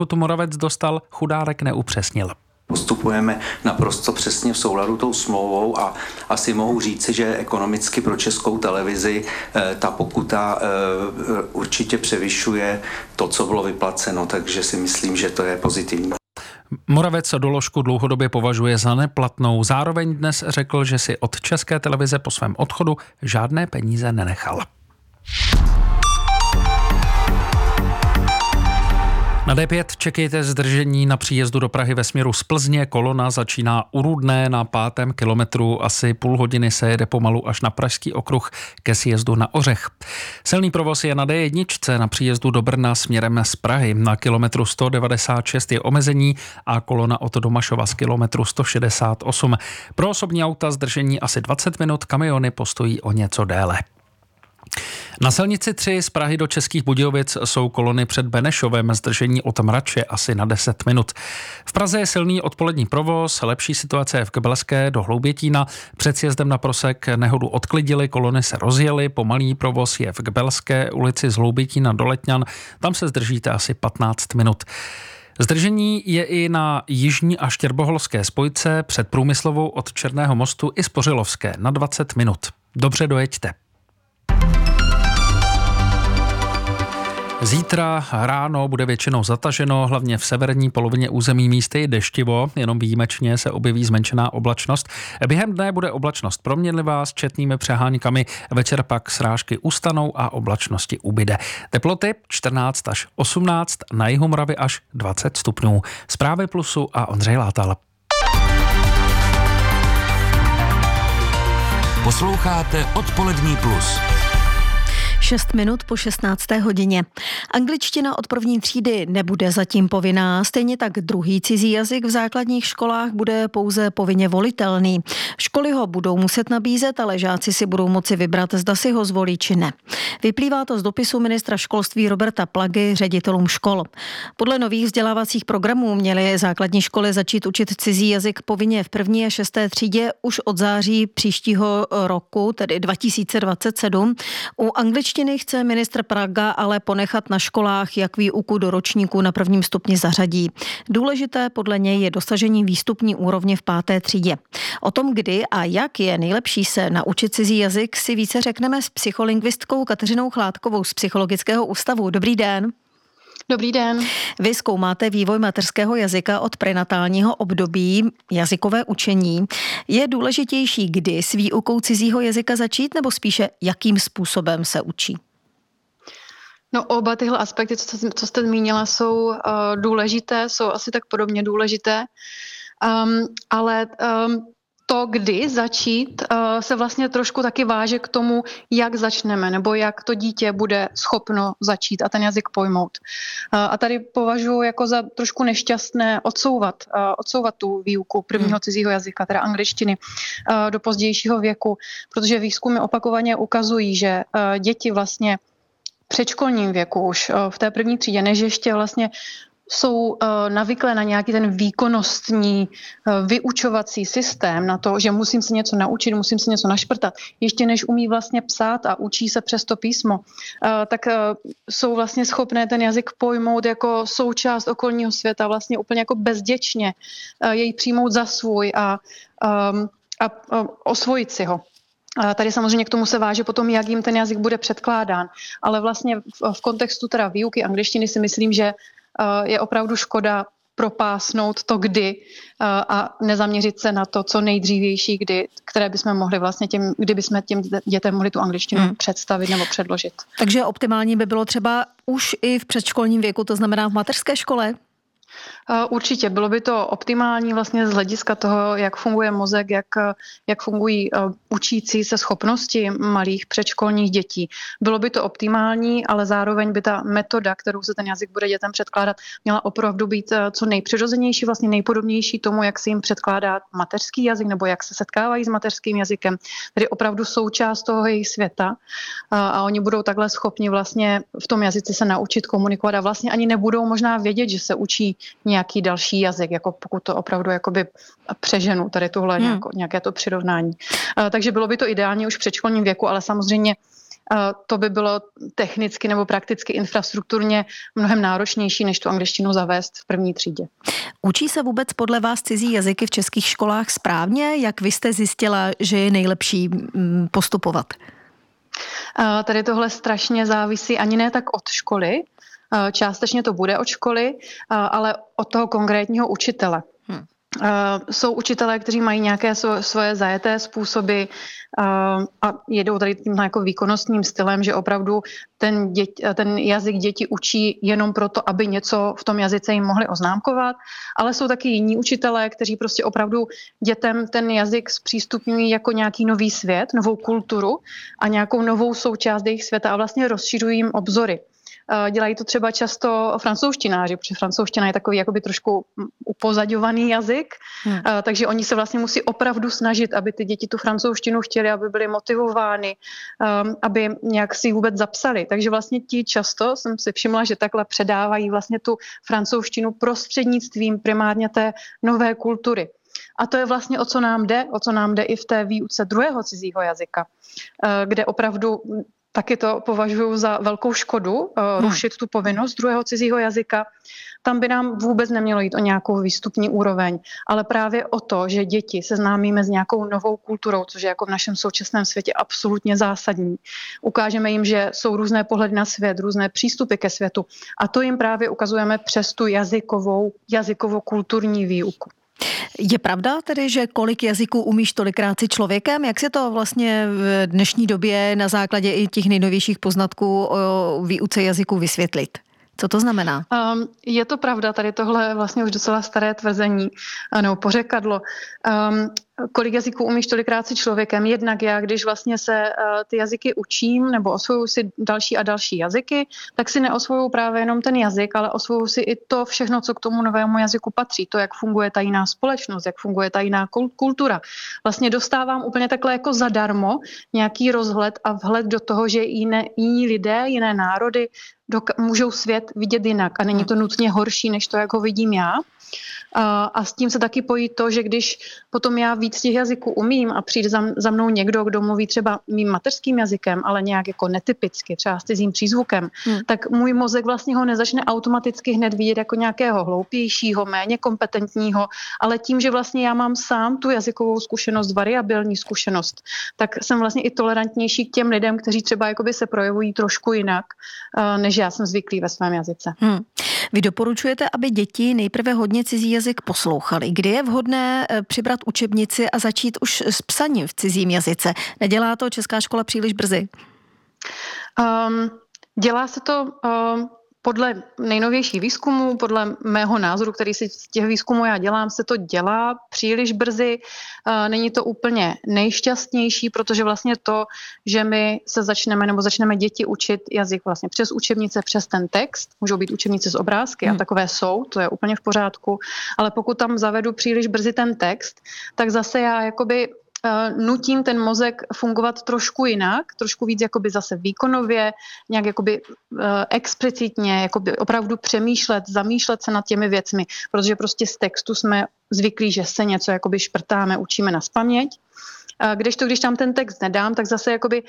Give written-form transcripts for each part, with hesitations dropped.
tu Moravec dostal, Chudárek neupřesnil. Postupujeme naprosto přesně v souladu tou smlouvou a asi mohu říci, že ekonomicky pro Českou televizi ta pokuta určitě převyšuje to, co bylo vyplaceno, takže si myslím, že to je pozitivní. Moravec doložku dlouhodobě považuje za neplatnou. Zároveň dnes řekl, že si od České televize po svém odchodu žádné peníze nenechal. Na D5 čekejte zdržení na příjezdu do Prahy ve směru z Plzně. Kolona začíná u Rudné na 5. kilometru. Asi půl hodiny se jede pomalu až na Pražský okruh ke sjezdu na Ořech. Silný provoz je na D1 na příjezdu do Brna směrem z Prahy. Na kilometru 196 je omezení a kolona od Domašova z kilometru 168. Pro osobní auta zdržení asi 20 minut, kamiony postojí o něco déle. Na silnici 3 z Prahy do Českých Budějovic jsou kolony před Benešovem, zdržení od Mrače asi na 10 minut. V Praze je silný odpolední provoz, lepší situace je v Kbelské do Hloubětína. Před sjezdem na Prosek nehodu odklidili, kolony se rozjely, pomalý provoz je v Kbelské ulici z Hloubětína do Letňan, tam se zdržíte asi 15 minut. Zdržení je i na jižní a štěrboholské spojce před Průmyslovou od Černého mostu i Spořilovské na 20 minut. Dobře dojeďte. Zítra ráno bude většinou zataženo, hlavně v severní polovině území místy deštivo, jenom výjimečně se objeví zmenšená oblačnost. Během dne bude oblačnost proměnlivá s četnými přeháňkami, večer pak srážky ustanou a oblačnosti ubyde. Teploty 14 až 18, na jihu Moravy až 20 stupňů. Zprávy Plusu a Ondřej Látal. Posloucháte Odpolední Plus. 6 minut po 16. hodině. Angličtina od první třídy nebude zatím povinná, stejně tak druhý cizí jazyk v základních školách bude pouze povinně volitelný. Školy ho budou muset nabízet, ale žáci si budou moci vybrat, zda si ho zvolí či ne. Vyplývá to z dopisu ministra školství Roberta Plagy ředitelům škol. Podle nových vzdělávacích programů měly základní školy začít učit cizí jazyk povinně v 1. a 6. třídě už od září příštího roku, tedy 2027. U angličtiny chce ministr Plaga ale ponechat na školách, jak výuku do ročníku na 1. stupni zařadí. Důležité podle něj je dosažení výstupní úrovně v 5. třídě. O tom, kdy a jak je nejlepší se naučit cizí jazyk, si více řekneme s psycholingvistkou Kateřinou Chládkovou z Psychologického ústavu. Dobrý den. Dobrý den. Vy zkoumáte vývoj mateřského jazyka od prenatálního období, jazykové učení. Je důležitější, kdy s výukou cizího jazyka začít, nebo spíše jakým způsobem se učí? No, oba tyhle aspekty, co jste zmínila, jsou důležité, jsou asi tak podobně důležité, ale to, kdy začít, se vlastně trošku taky váže k tomu, jak začneme, nebo jak to dítě bude schopno začít a ten jazyk pojmout. A tady považuji jako za trošku nešťastné odsouvat tu výuku prvního cizího jazyka, teda angličtiny, do pozdějšího věku, protože výzkumy opakovaně ukazují, že děti vlastně v předškolním věku už v té první třídě, než ještě vlastně jsou navyklé na nějaký ten výkonnostní vyučovací systém, na to, že musím se něco naučit, musím se něco našprtat, ještě než umí vlastně psát a učí se přes to písmo, tak jsou vlastně schopné ten jazyk pojmout jako součást okolního světa, vlastně úplně jako bezděčně jej přijmout za svůj a osvojit si ho. Tady samozřejmě k tomu se váže potom, jak jim ten jazyk bude předkládán, ale vlastně v kontextu teda výuky angličtiny si myslím, že je opravdu škoda propásnout to kdy a nezaměřit se na to, co nejdřívější kdy, které bychom mohli vlastně kdybychom těm dětem mohli tu angličtinu představit nebo předložit. Takže optimální by bylo třeba už i v předškolním věku, to znamená v mateřské škole? Určitě, bylo by to optimální vlastně z hlediska toho, jak funguje mozek, jak fungují učící se schopnosti malých předškolních dětí. Bylo by to optimální, ale zároveň by ta metoda, kterou se ten jazyk bude dětem předkládat, měla opravdu být co nejpřirozenější, vlastně nejpodobnější tomu, jak se jim předkládá mateřský jazyk nebo jak se setkávají s mateřským jazykem, tedy opravdu součást toho jejich světa a oni budou takhle schopni vlastně v tom jazyce se naučit komunikovat a vlastně ani nebudou možná vědět, že se učí nějaký další jazyk, jako pokud to opravdu jakoby přeženu tady tohle nějaké to přirovnání. Takže bylo by to ideálně už v předškolním věku, ale samozřejmě to by bylo technicky nebo prakticky infrastrukturně mnohem náročnější, než tu angličtinu zavést v první třídě. Učí se vůbec podle vás cizí jazyky v českých školách správně? Jak vy jste zjistila, že je nejlepší postupovat? Tady tohle strašně závisí ani ne tak od školy, částečně to bude od školy, ale od toho konkrétního učitele. Jsou učitelé, kteří mají nějaké svoje zajeté způsoby a jedou tady tím jako výkonnostním stylem, že opravdu ten jazyk děti učí jenom proto, aby něco v tom jazyce jim mohli oznámkovat, ale jsou taky jiní učitelé, kteří prostě opravdu dětem ten jazyk zpřístupňují jako nějaký nový svět, novou kulturu a nějakou novou součást jejich světa a vlastně rozšiřují jim obzory. Dělají to třeba často francouzštináři, protože francouzština je takový jakoby trošku upozaďovaný jazyk, takže oni se vlastně musí opravdu snažit, aby ty děti tu francouzštinu chtěli, aby byly motivovány, aby nějak si ji vůbec zapsali. Takže vlastně ti často jsem si všimla, že takhle předávají vlastně tu francouzštinu prostřednictvím primárně té nové kultury. A to je vlastně o co nám jde i v té výuce druhého cizího jazyka, kde opravdu taky to považuji za velkou škodu, rušit tu povinnost druhého cizího jazyka. Tam by nám vůbec nemělo jít o nějakou výstupní úroveň, ale právě o to, že děti seznámíme s nějakou novou kulturou, což je jako v našem současném světě absolutně zásadní. Ukážeme jim, že jsou různé pohledy na svět, různé přístupy ke světu a to jim právě ukazujeme přes tu jazykovo-kulturní výuku. Je pravda tedy, že kolik jazyků umíš, tolikrát si člověkem? Jak se to vlastně v dnešní době na základě i těch nejnovějších poznatků o výuce jazyků vysvětlit? Co to znamená? Je to pravda, tady tohle je vlastně už docela staré tvrzení, nebo pořekadlo. Kolik jazyků umíš, tolikrát si člověkem. Jednak já, když vlastně se ty jazyky učím nebo osvojuju si další a další jazyky, tak si neosvojuju právě jenom ten jazyk, ale osvojuju si i to všechno, co k tomu novému jazyku patří. To, jak funguje ta jiná společnost, jak funguje ta jiná kultura. Vlastně dostávám úplně takhle jako zadarmo nějaký rozhled a vhled do toho, že jiní lidé, jiné národy můžou svět vidět jinak a není to nutně horší, než to, jak ho vidím já. A s tím se taky pojí to, že když potom já víc těch jazyků umím a přijde za mnou někdo, kdo mluví třeba mým mateřským jazykem, ale nějak jako netypicky, třeba s cizím přízvukem, tak můj mozek vlastně ho nezačne automaticky hned vidět jako nějakého hloupějšího, méně kompetentního, ale tím, že vlastně já mám sám tu jazykovou zkušenost, variabilní zkušenost, tak jsem vlastně i tolerantnější k těm lidem, kteří třeba jakoby se projevují trošku jinak, než já jsem zvyklý ve svém jazyce. Vy doporučujete, aby děti nejprve hodně cizí jazyk poslouchali. Kdy je vhodné přibrat učebnici a začít už s psaním v cizím jazyce? Nedělá to Česká škola příliš brzy? Dělá se to podle nejnovějších výzkumů, podle mého názoru, který si z těch výzkumů já dělám, se to dělá příliš brzy. Není to úplně nejšťastnější, protože vlastně to, že my se začneme děti učit jazyk vlastně přes učebnice, přes ten text, můžou být učebnice z obrázky a takové jsou, to je úplně v pořádku, ale pokud tam zavedu příliš brzy ten text, tak zase já jakoby nutím ten mozek fungovat trošku jinak, trošku víc jakoby zase výkonově, nějak jakoby explicitně, jakoby opravdu přemýšlet, zamýšlet se nad těmi věcmi, protože prostě z textu jsme zvyklí, že se něco jakoby šprtáme, učíme nazpaměť. Když tam ten text nedám, tak zase jakoby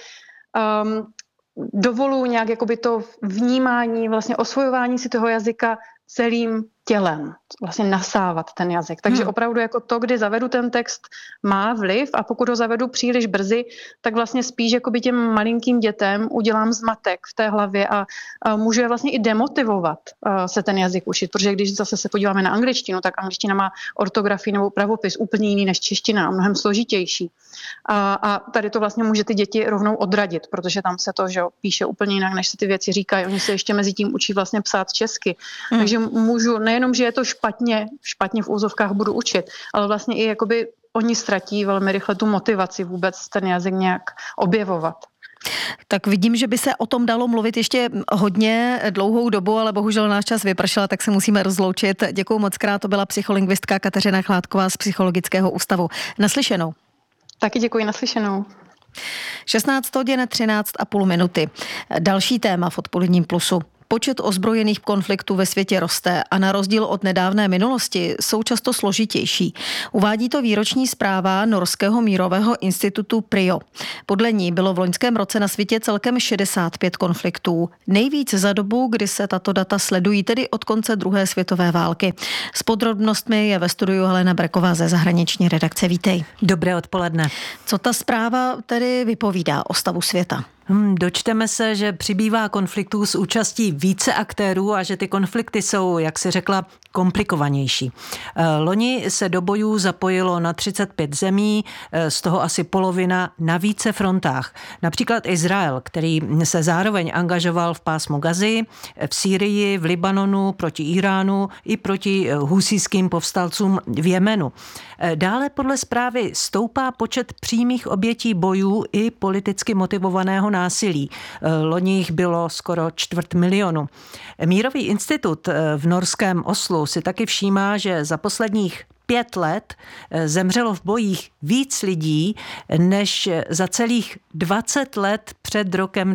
dovolu nějak jakoby to vnímání, vlastně osvojování si toho jazyka celým tělem, vlastně nasávat ten jazyk. Takže opravdu jako to, kdy zavedu ten text, má vliv a pokud ho zavedu příliš brzy, tak vlastně spíš jakoby těm malinkým dětem udělám zmatek v té hlavě a můžu je vlastně i demotivovat se ten jazyk učit, protože když zase se podíváme na angličtinu, tak angličtina má ortografii nebo pravopis úplně jiný než čeština, mnohem složitější. A tady to vlastně může ty děti rovnou odradit, protože tam se to, že píše úplně jinak, než se ty věci říkají. Oni se ještě mezi tím učí vlastně psát česky. Takže můžu nejenom, že je to špatně v úzovkách budu učit, ale vlastně i jakoby oni ztratí velmi rychle tu motivaci vůbec ten jazyk nějak objevovat. Tak vidím, že by se o tom dalo mluvit ještě hodně dlouhou dobu, ale bohužel náš čas vypršel, tak se musíme rozloučit. Děkuju moc krát, to byla psycholingvistka Kateřina Chládková z Psychologického ústavu. Naslyšenou. Taky děkuji, naslyšenou. 16 hodin 13,5 minuty. Další téma v Odpoledním plusu. Počet ozbrojených konfliktů ve světě roste a na rozdíl od nedávné minulosti jsou často složitější. Uvádí to výroční zpráva Norského mírového institutu PRIO. Podle ní bylo v loňském roce na světě celkem 65 konfliktů. Nejvíc za dobu, kdy se tato data sledují, tedy od konce druhé světové války. S podrobnostmi je ve studiu Helena Breková ze zahraniční redakce. Vítej. Dobré odpoledne. Co ta zpráva tedy vypovídá o stavu světa? Dočteme se, že přibývá konfliktů s účastí více aktérů a že ty konflikty jsou, jak si řekla, komplikovanější. Loni se do bojů zapojilo na 35 zemí, z toho asi polovina na více frontách. Například Izrael, který se zároveň angažoval v pásmu Gazy, v Sýrii, v Libanonu, proti Iránu i proti husijským povstalcům v Jemenu. Dále podle zprávy stoupá počet přímých obětí bojů i politicky motivovaného násilí. Loni jich bylo skoro 250 000. Mírový institut v norském Oslu si taky všímá, že za posledních 5 let zemřelo v bojích víc lidí, než za celých 20 let před rokem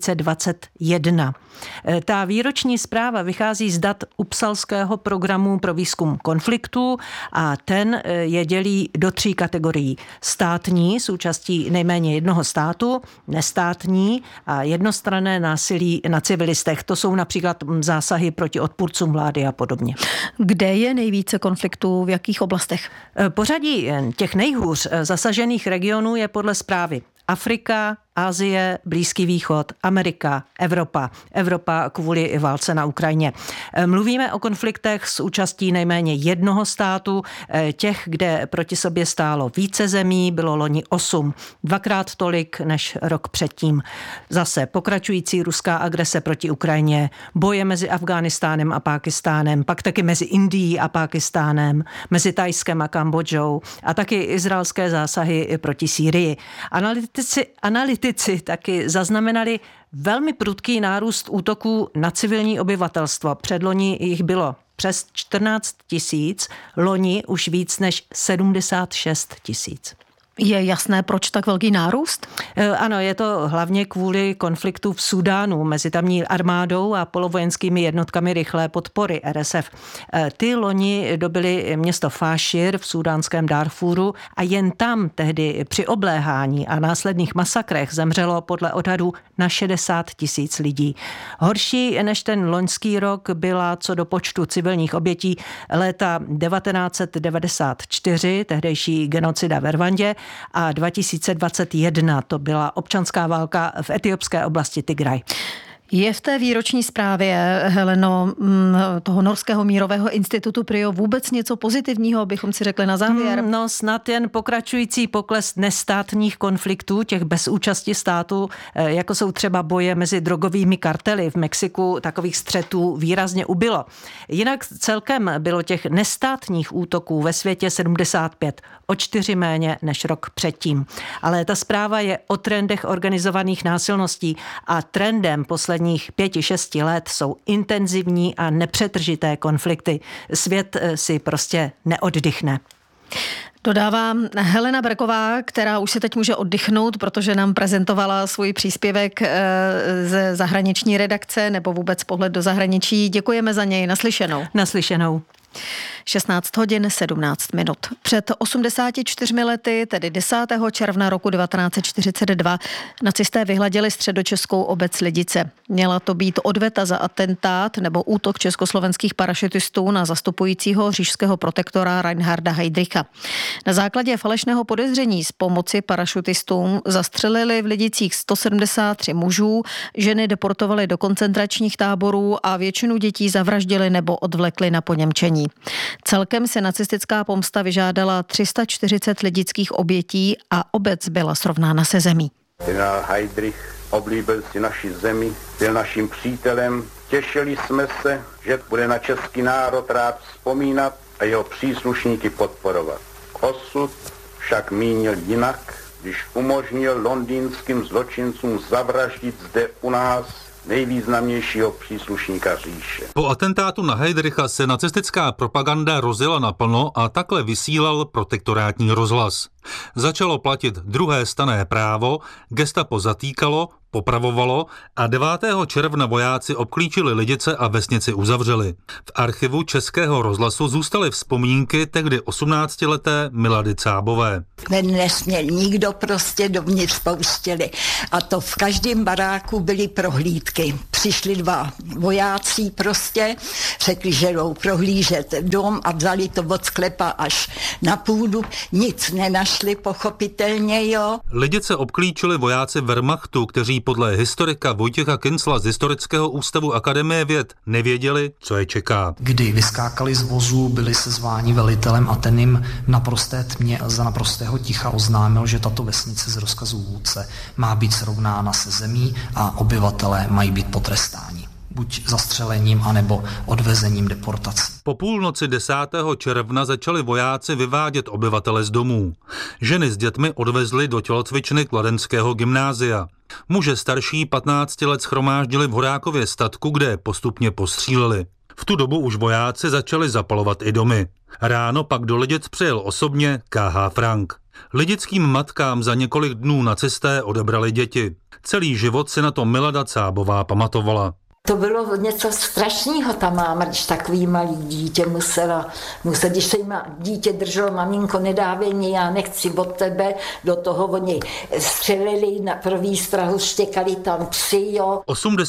2021. Ta výroční zpráva vychází z dat Uppsalského programu pro výzkum konfliktů a ten je dělí do 3 kategorií. Státní s účastí nejméně jednoho státu, nestátní a jednostranné násilí na civilistech. To jsou například zásahy proti odpůrcům vlády a podobně. Kde je nejvíce konfliktů, v jakých oblastech? Pořadí těch nejhůř zasažených regionů je podle zprávy Afrika, Asie, Blízký východ, Amerika, Evropa. Evropa kvůli válce na Ukrajině. Mluvíme o konfliktech s účastí nejméně jednoho státu. Těch, kde proti sobě stálo více zemí, bylo loni 8. 2x tolik než rok předtím. Zase pokračující ruská agrese proti Ukrajině, boje mezi Afghánistánem a Pákistánem, pak taky mezi Indií a Pákistánem, mezi Thajskem a Kambodžou a taky izraelské zásahy proti Sýrii. Analytici taky zaznamenali velmi prudký nárůst útoků na civilní obyvatelstvo. Předloni jich bylo přes 14 000, loni už víc než 76 000. Je jasné, proč tak velký nárůst? Ano, je to hlavně kvůli konfliktu v Súdánu mezi tamní armádou a polovojenskými jednotkami rychlé podpory RSF. Ty loni dobyly město Fášir v súdánském Darfuru a jen tam tehdy při obléhání a následných masakrech zemřelo podle odhadů na 60 000 lidí. Horší než ten loňský rok byla co do počtu civilních obětí léta 1994, tehdejší genocida v Rwandě, a 2021 to byla občanská válka v etiopské oblasti Tigraj. Je v té výroční zprávě, Heleno, toho Norského mírového institutu PRIO vůbec něco pozitivního, bychom si řekli na závěr? No snad jen pokračující pokles nestátních konfliktů, těch bez účasti státu, jako jsou třeba boje mezi drogovými kartely. V Mexiku takových střetů výrazně ubylo. Jinak celkem bylo těch nestátních útoků ve světě 75, o 4 méně než rok předtím. Ale ta zpráva je o trendech organizovaných násilností a trendem posledních 5-6 let jsou intenzivní a nepřetržité konflikty. Svět si prostě neoddychne. Dodává Helena Breková, která už se teď může oddychnout, protože nám prezentovala svůj příspěvek ze zahraniční redakce nebo vůbec pohled do zahraničí. Děkujeme za něj. Naslyšenou. Naslyšenou. 16:17. Před 84 lety, tedy 10. června roku 1942, nacisté vyhladili středočeskou obec Lidice. Měla to být odveta za atentát nebo útok československých parašutistů na zastupujícího říšského protektora Reinharda Heydricha. Na základě falešného podezření z pomoci parašutistům zastřelili v Lidicích 173 mužů, ženy deportovali do koncentračních táborů a většinu dětí zavraždili nebo odvlekli na poněmčení. Celkem se nacistická pomsta vyžádala 340 lidických obětí a obec byla srovnána se zemí. Generál Heydrich oblíbil si naši zemi, byl naším přítelem. Těšili jsme se, že bude na český národ rád vzpomínat a jeho příslušníky podporovat. Osud však mínil jinak, když umožnil londýnským zločincům zavraždit zde u nás nejvýznamnějšího příslušníka říše. Po atentátu na Heydricha se nacistická propaganda rozjela naplno a takhle vysílal protektorátní rozhlas. Začalo platit druhé stanné právo, gestapo zatýkalo, popravovalo a 9. června vojáci obklíčili Lidice a vesnici uzavřeli. V archivu Českého rozhlasu zůstaly vzpomínky tehdy 18leté Milady Cábové. Nesměl nikdo prostě dovnitř pouštěli. A to v každém baráku byly prohlídky. Přišli 2 vojáci prostě, řekli, že jdou prohlížet dom a vzali to od sklepa až na půdu. Nic nenašli, pochopitelně, jo. Lidice obklíčili vojáci Wehrmachtu, kteří podle historika Vojtěcha Kincla z Historického ústavu Akademie věd nevěděli, co je čeká. Kdy vyskákali z vozu, byli sezváni velitelem a ten jim v naprosté tmě za naprostého ticha oznámil, že tato vesnice z rozkazu vůdce má být srovnána se zemí a obyvatelé mají být potrestáni. Buď zastřelením, anebo odvezením deportací. Po půlnoci 10. června začali vojáci vyvádět obyvatele z domů. Ženy s dětmi odvezli do tělocvičny Kladenského gymnázia. Muže starší 15 let shromáždili v Horákově statku, kde postupně postříleli. V tu dobu už vojáci začali zapalovat i domy. Ráno pak do Lidic přijel osobně K.H. Frank. Lidickým matkám za několik dnů nacisté odebrali děti. Celý život si na to Milada Cábová pamatovala. To bylo něco strašného, ta máma, když takový malý dítě musela, když se jim dítě drželo, maminko, nedávej mě, já nechci od tebe, do toho oni střelili na první strahu, štěkali tam psy, jo.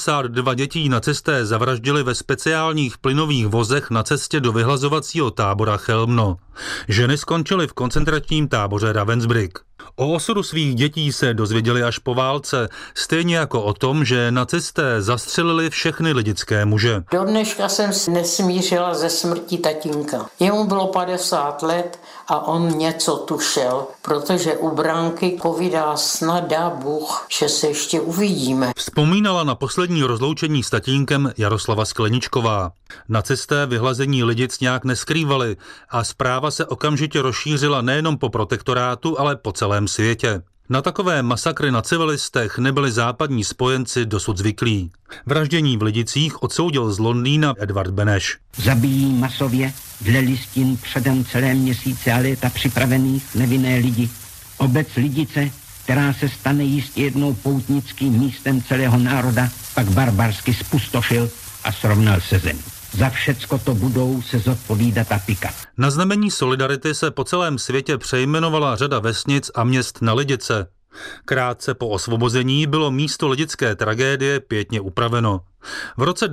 82 dětí nacisté zavraždili ve speciálních plynových vozech na cestě do vyhlazovacího tábora Chelmno. Ženy skončily v koncentračním táboře Ravensbrück. O osudu svých dětí se dozvěděli až po válce, stejně jako o tom, že nacisté zastřelili všechny lidické muže. Do dneška jsem se nesmířila ze smrti tatínka. Jemu bylo 50 let a on něco tušel, protože u bránky povídá, snad dá Bůh, že se ještě uvidíme. Vzpomínala na poslední rozloučení s tatínkem Jaroslava Skleničková. Nacisté vyhlazení Lidic nějak neskrývali a zpráva se okamžitě rozšířila nejenom po protektorátu, ale po celém světě. Na takové masakry na civilistech nebyli západní spojenci dosud zvyklí. Vraždění v Lidicích odsoudil z Londýna Edvard Beneš. Zabíjí masově dle listin předem celé měsíce a léta připravených nevinné lidi. Obec Lidice, která se stane jistě jednou poutnickým místem celého národa, pak barbarsky spustošil a srovnal se zemí. Za všecko to budou se zodpovídat a pikat. Na znamení solidarity se po celém světě přejmenovala řada vesnic a měst na Lidice. Krátce po osvobození bylo místo lidické tragédie pěkně upraveno. V roce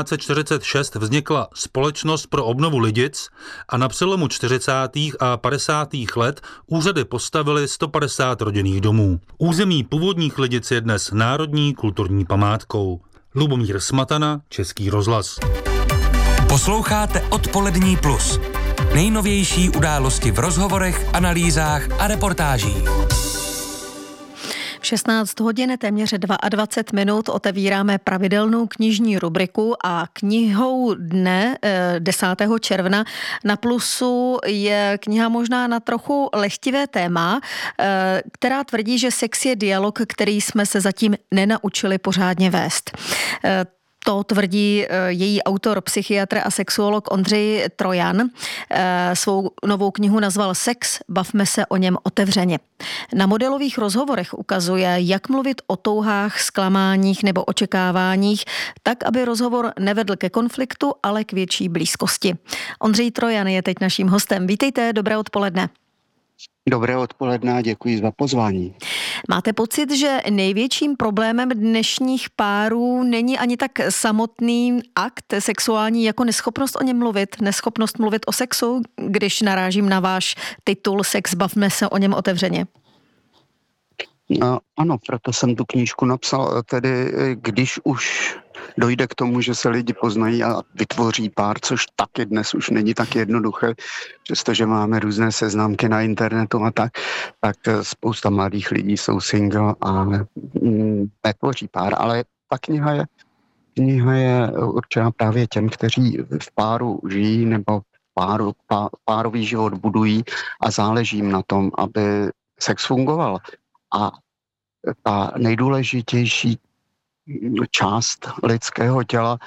1946 vznikla Společnost pro obnovu Lidic a na přelomu 40. a 50. let úřady postavily 150 rodinných domů. Území původních Lidic je dnes národní kulturní památkou. Lubomír Smatana, Český rozhlas. Posloucháte Odpolední plus. Nejnovější události v rozhovorech, analýzách a reportážích. V 16 hodin téměř 22 minut otevíráme pravidelnou knižní rubriku a knihou dne 10. června na Plusu je kniha možná na trochu lehtivé téma, která tvrdí, že sex je dialog, který jsme se zatím nenaučili pořádně vést. To tvrdí její autor, psychiatr a sexuolog Ondřej Trojan. Svou novou knihu nazval Sex, bavme se o něm otevřeně. Na modelových rozhovorech ukazuje, jak mluvit o touhách, zklamáních nebo očekáváních, tak, aby rozhovor nevedl ke konfliktu, ale k větší blízkosti. Ondřej Trojan je teď naším hostem. Vítejte, dobré odpoledne. Dobré odpoledne a děkuji za pozvání. Máte pocit, že největším problémem dnešních párů není ani tak samotný akt sexuální, jako neschopnost o něm mluvit, neschopnost mluvit o sexu, když narážím na váš titul Sex, bavme se o něm otevřeně? Ano, proto jsem tu knížku napsal, tedy když už dojde k tomu, že se lidi poznají a vytvoří pár, což taky dnes už není tak jednoduché, přestože máme různé seznamky na internetu a tak spousta mladých lidí jsou single a netvoří pár, ale ta kniha je určená právě těm, kteří v páru žijí nebo párový život budují a záleží jim na tom, aby sex fungoval. A ta nejdůležitější část lidského těla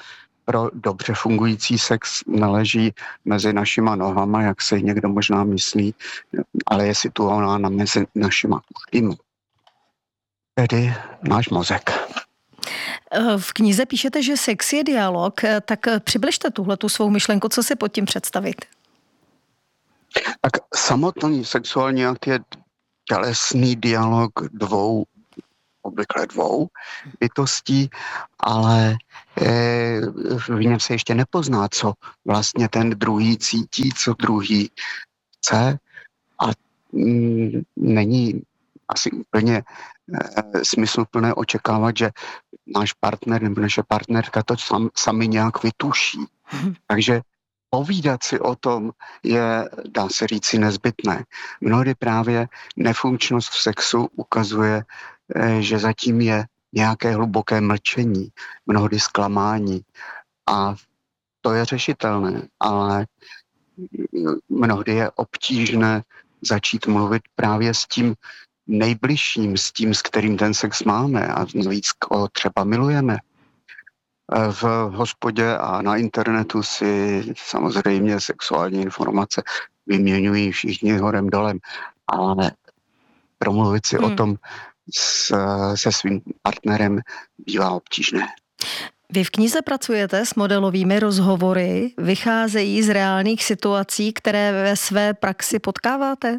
pro dobře fungující sex neleží mezi našima nohama, jak si někdo možná myslí, ale je situována mezi našima ušima. Tedy náš mozek. V knize píšete, že sex je dialog, tak přibližte tuhletu svou myšlenku, co si pod tím představit? Tak samotný sexuální akt je tělesný dialog obvykle dvou bytostí, ale v něm se ještě nepozná, co vlastně ten druhý cítí, co druhý chce a není asi úplně smysluplné očekávat, že náš partner nebo naše partnerka to sami nějak vytuší. Takže povídat si o tom je, dá se říci, nezbytné. Mnohdy právě nefunkčnost v sexu ukazuje, že zatím je nějaké hluboké mlčení, mnohdy zklamání a to je řešitelné, ale mnohdy je obtížné začít mluvit právě s tím nejbližším, s tím, s kterým ten sex máme a navíc ho třeba milujeme. V hospodě a na internetu si samozřejmě sexuální informace vyměňují všichni horem dolem, ale promluvit si o tom se svým partnerem bývá obtížné. Vy v knize pracujete s modelovými rozhovory, vycházejí z reálných situací, které ve své praxi potkáváte?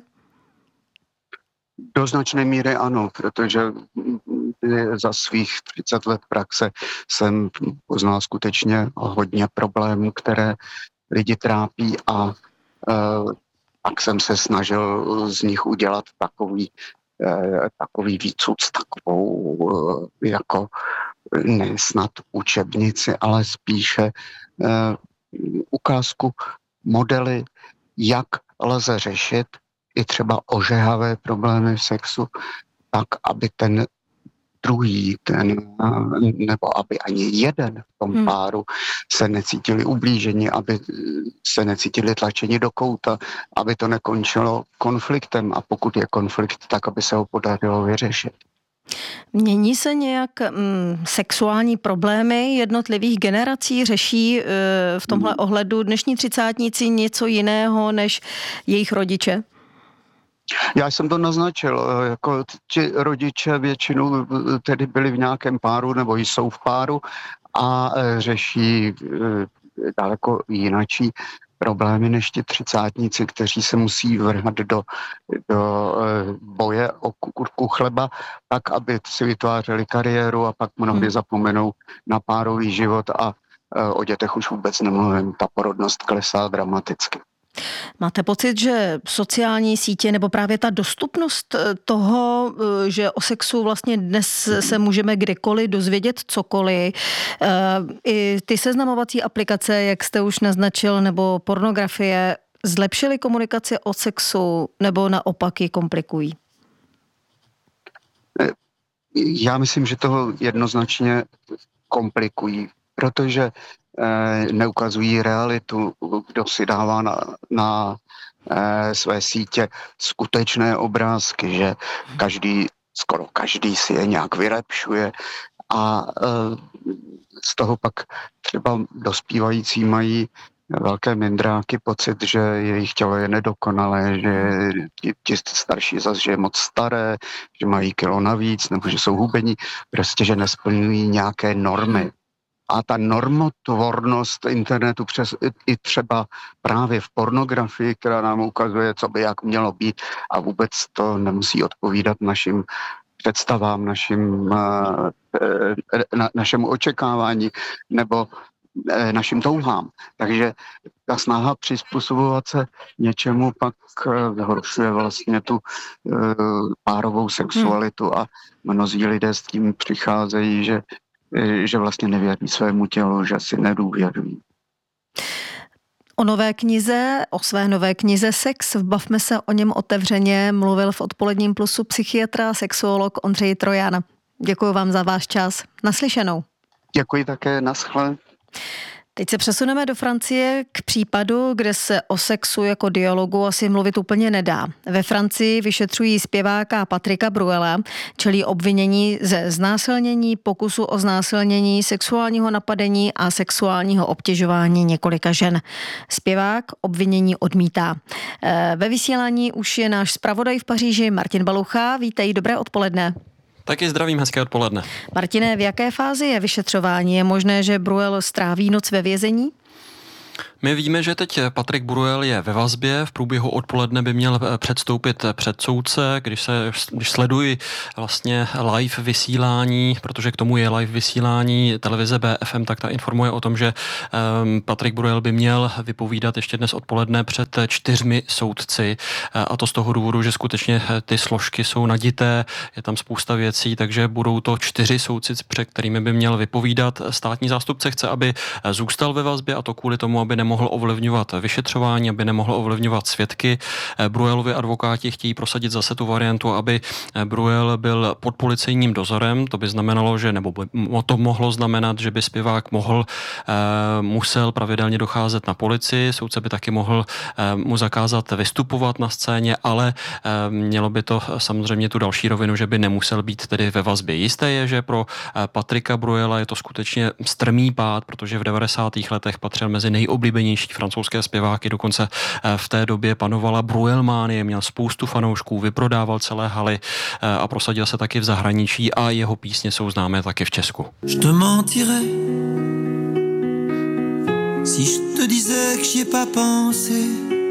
Do značné míry ano, protože za svých 30 let praxe jsem poznal skutečně hodně problémů, které lidi trápí a pak jsem se snažil z nich udělat takový výcuc, takovou jako ne snad učebnici, ale spíše ukázku modely, jak lze řešit i třeba ožehavé problémy v sexu, tak, aby ten druhý, nebo aby ani jeden v tom páru se necítili ublíženi, aby se necítili tlačeni do kouta, aby to nekončilo konfliktem a pokud je konflikt, tak aby se ho podařilo vyřešit. Mění se nějak sexuální problémy jednotlivých generací? Řeší v tomhle ohledu dnešní třicátníci něco jiného než jejich rodiče? Já jsem to naznačil, jako ti rodiče většinou tedy byli v nějakém páru nebo jsou v páru a řeší daleko jinačí problémy než ti třicátníci, kteří se musí vrhat do boje o kurku chleba, tak, aby si vytvářeli kariéru a pak mnohdy zapomenou na párový život a o dětech už vůbec nemluvím. Ta porodnost klesá dramaticky. Máte pocit, že sociální sítě nebo právě ta dostupnost toho, že o sexu vlastně dnes se můžeme kdekoliv dozvědět cokoliv, i ty seznamovací aplikace, jak jste už naznačil, nebo pornografie, zlepšily komunikaci o sexu nebo naopak ji komplikují? Já myslím, že toho jednoznačně komplikují, protože neukazují realitu, kdo si dává na své sítě skutečné obrázky, že skoro každý si je nějak vylepšuje a z toho pak třeba dospívající mají velké mindráky pocit, že jejich tělo je nedokonalé, že ti starší zase, že je moc staré, že mají kilo navíc nebo že jsou hubení, prostě, že nesplňují nějaké normy. A ta normotvornost internetu i třeba právě v pornografii, která nám ukazuje, co by jak mělo být a vůbec to nemusí odpovídat našim představám, našemu očekávání nebo našim touhám. Takže ta snaha přizpůsobovat se něčemu pak zhoršuje vlastně tu párovou sexualitu a mnozí lidé s tím přicházejí, že vlastně nevěří svému tělu, že si nedůvěřují. O své nové knize Sex, Bavme se o něm otevřeně, mluvil v Odpoledním plusu psychiatr a sexuolog Ondřej Trojan. Děkuji vám za váš čas. Naslyšenou. Děkuji také, naschle. Teď se přesuneme do Francie k případu, kde se o sexu jako dialogu asi mluvit úplně nedá. Ve Francii vyšetřují zpěváka Patricka Bruela, čelí obvinění ze znásilnění, pokusu o znásilnění, sexuálního napadení a sexuálního obtěžování několika žen. Zpěvák obvinění odmítá. Ve vysílání už je náš zpravodaj v Paříži Martin Balucha. Vítej, dobré odpoledne. Taky zdravím, hezké odpoledne. Martine, v jaké fázi je vyšetřování? Je možné, že Bruel stráví noc ve vězení? My víme, že teď Patrick Bruel je ve vazbě, v průběhu odpoledne by měl předstoupit před soudce, když sleduji vlastně live vysílání, protože k tomu je live vysílání televize BFM, tak ta informuje o tom, že Patrick Bruel by měl vypovídat ještě dnes odpoledne před 4 soudci, a to z toho důvodu, že skutečně ty složky jsou nadité, je tam spousta věcí, takže budou to 4 soudci, před kterými by měl vypovídat. Státní zástupce chce, aby zůstal ve vazbě, a to kvůli tomu, aby nemohl ovlivňovat vyšetřování, aby nemohl ovlivňovat svědky. Bruelovi advokáti chtějí prosadit zase tu variantu, aby Bruel byl pod policejním dozorem. To by znamenalo, že to mohlo znamenat, že by zpěvák musel pravidelně docházet na policii. Soudce by taky mohl mu zakázat vystupovat na scéně, ale mělo by to samozřejmě tu další rovinu, že by nemusel být tedy ve vazbě. Jisté je, že pro Patricka Bruela je to skutečně strmý pád, protože v 90. letech patřil mezi nejoblíbenější francouzské zpěváky, dokonce v té době panovala Bruelmánie, měl spoustu fanoušků, vyprodával celé haly a prosadil se taky v zahraničí a jeho písně jsou známé taky v Česku. Je te mentirais si je te disais que j'y ai pas pensé.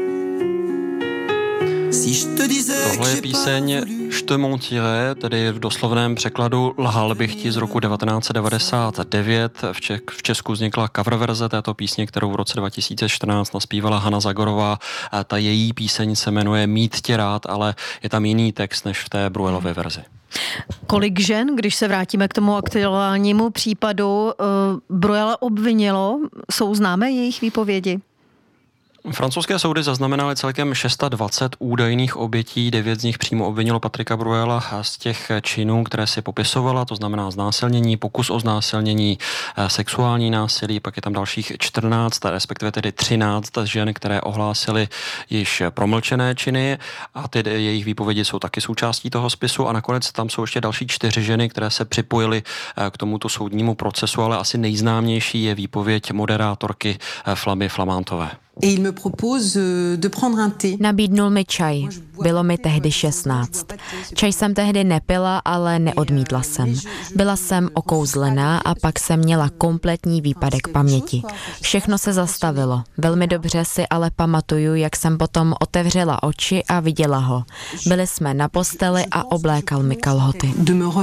Tohle je píseň Je te mentirais, tedy v doslovném překladu Lhal bych ti z roku 1999. V Česku vznikla cover verze této písně, kterou v roce 2014 naspívala Hana Zagorová. Ta její píseň se jmenuje Mít tě rád, ale je tam jiný text než v té Bruelově verzi. Kolik žen, když se vrátíme k tomu aktuálnímu případu, Bruela obvinilo, jsou známé jejich výpovědi? Francouzské soudy zaznamenaly celkem 620 údajných obětí, 9 z nich přímo obvinilo Patricka Bruela z těch činů, které si popisovala, to znamená znásilnění, pokus o znásilnění, sexuální násilí, pak je tam dalších 14, respektive tedy 13 žen, které ohlásily již promlčené činy a ty jejich výpovědi jsou taky součástí toho spisu a nakonec tam jsou ještě další 4 ženy, které se připojily k tomuto soudnímu procesu, ale asi nejznámější je výpověď moderátorky Flamy Flamantové. Nabídnul mi čaj. Bylo mi tehdy 16. Čaj jsem tehdy nepila, ale neodmítla jsem. Byla jsem okouzlená a pak jsem měla kompletní výpadek paměti. Všechno se zastavilo. Velmi dobře si ale pamatuju, jak jsem potom otevřela oči a viděla ho. Byli jsme na posteli a oblékal mi kalhoty.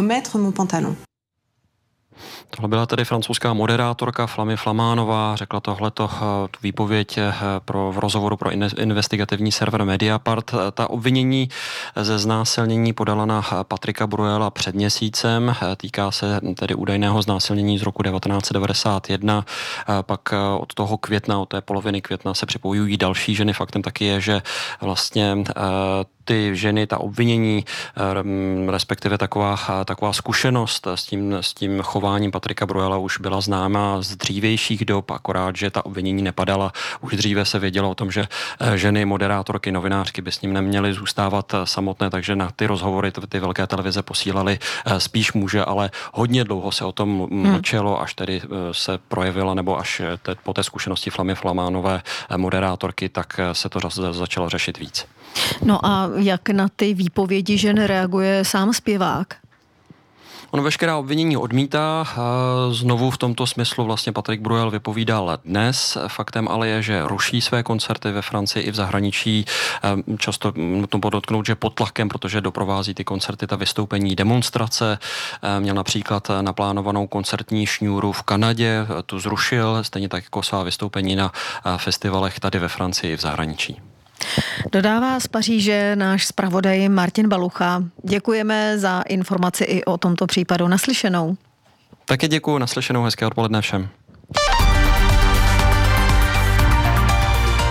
Tohle byla tedy francouzská moderátorka Flamy Flamánová, řekla tohleto tu výpověď v rozhovoru pro investigativní server Mediapart. Ta obvinění ze znásilnění podala na Patricka Bruela před měsícem, týká se tedy údajného znásilnění z roku 1991, pak od toho května, od té poloviny května se připojují další ženy. Faktem taky je, že vlastně ty ženy, ta obvinění, respektive taková zkušenost s tím chováním Patricka Bruela už byla známa z dřívějších dob, akorát, že ta obvinění nepadala. Už dříve se vědělo o tom, že ženy, moderátorky, novinářky by s ním neměly zůstávat samotné, takže na ty rozhovory ty velké televize posílaly spíš muže, ale hodně dlouho se o tom mlčelo, až tedy se projevila, nebo až po té zkušenosti Flamy Flamánové moderátorky, tak se to začalo řešit víc. No a jak na ty výpovědi žen reaguje sám zpěvák? On veškerá obvinění odmítá. Znovu v tomto smyslu vlastně Patrick Bruel vypovídal dnes. Faktem ale je, že ruší své koncerty ve Francii i v zahraničí. Často nutno podotknout, že pod tlakem, protože doprovází ty koncerty, ta vystoupení, demonstrace. Měl například naplánovanou koncertní šňůru v Kanadě, tu zrušil, stejně tak jako svá vystoupení na festivalech tady ve Francii i v zahraničí. Dodává z Paříže náš zpravodaj Martin Balucha. Děkujeme za informaci i o tomto případu. Naslyšenou. Také děkuji, naslyšenou, hezké odpoledne všem.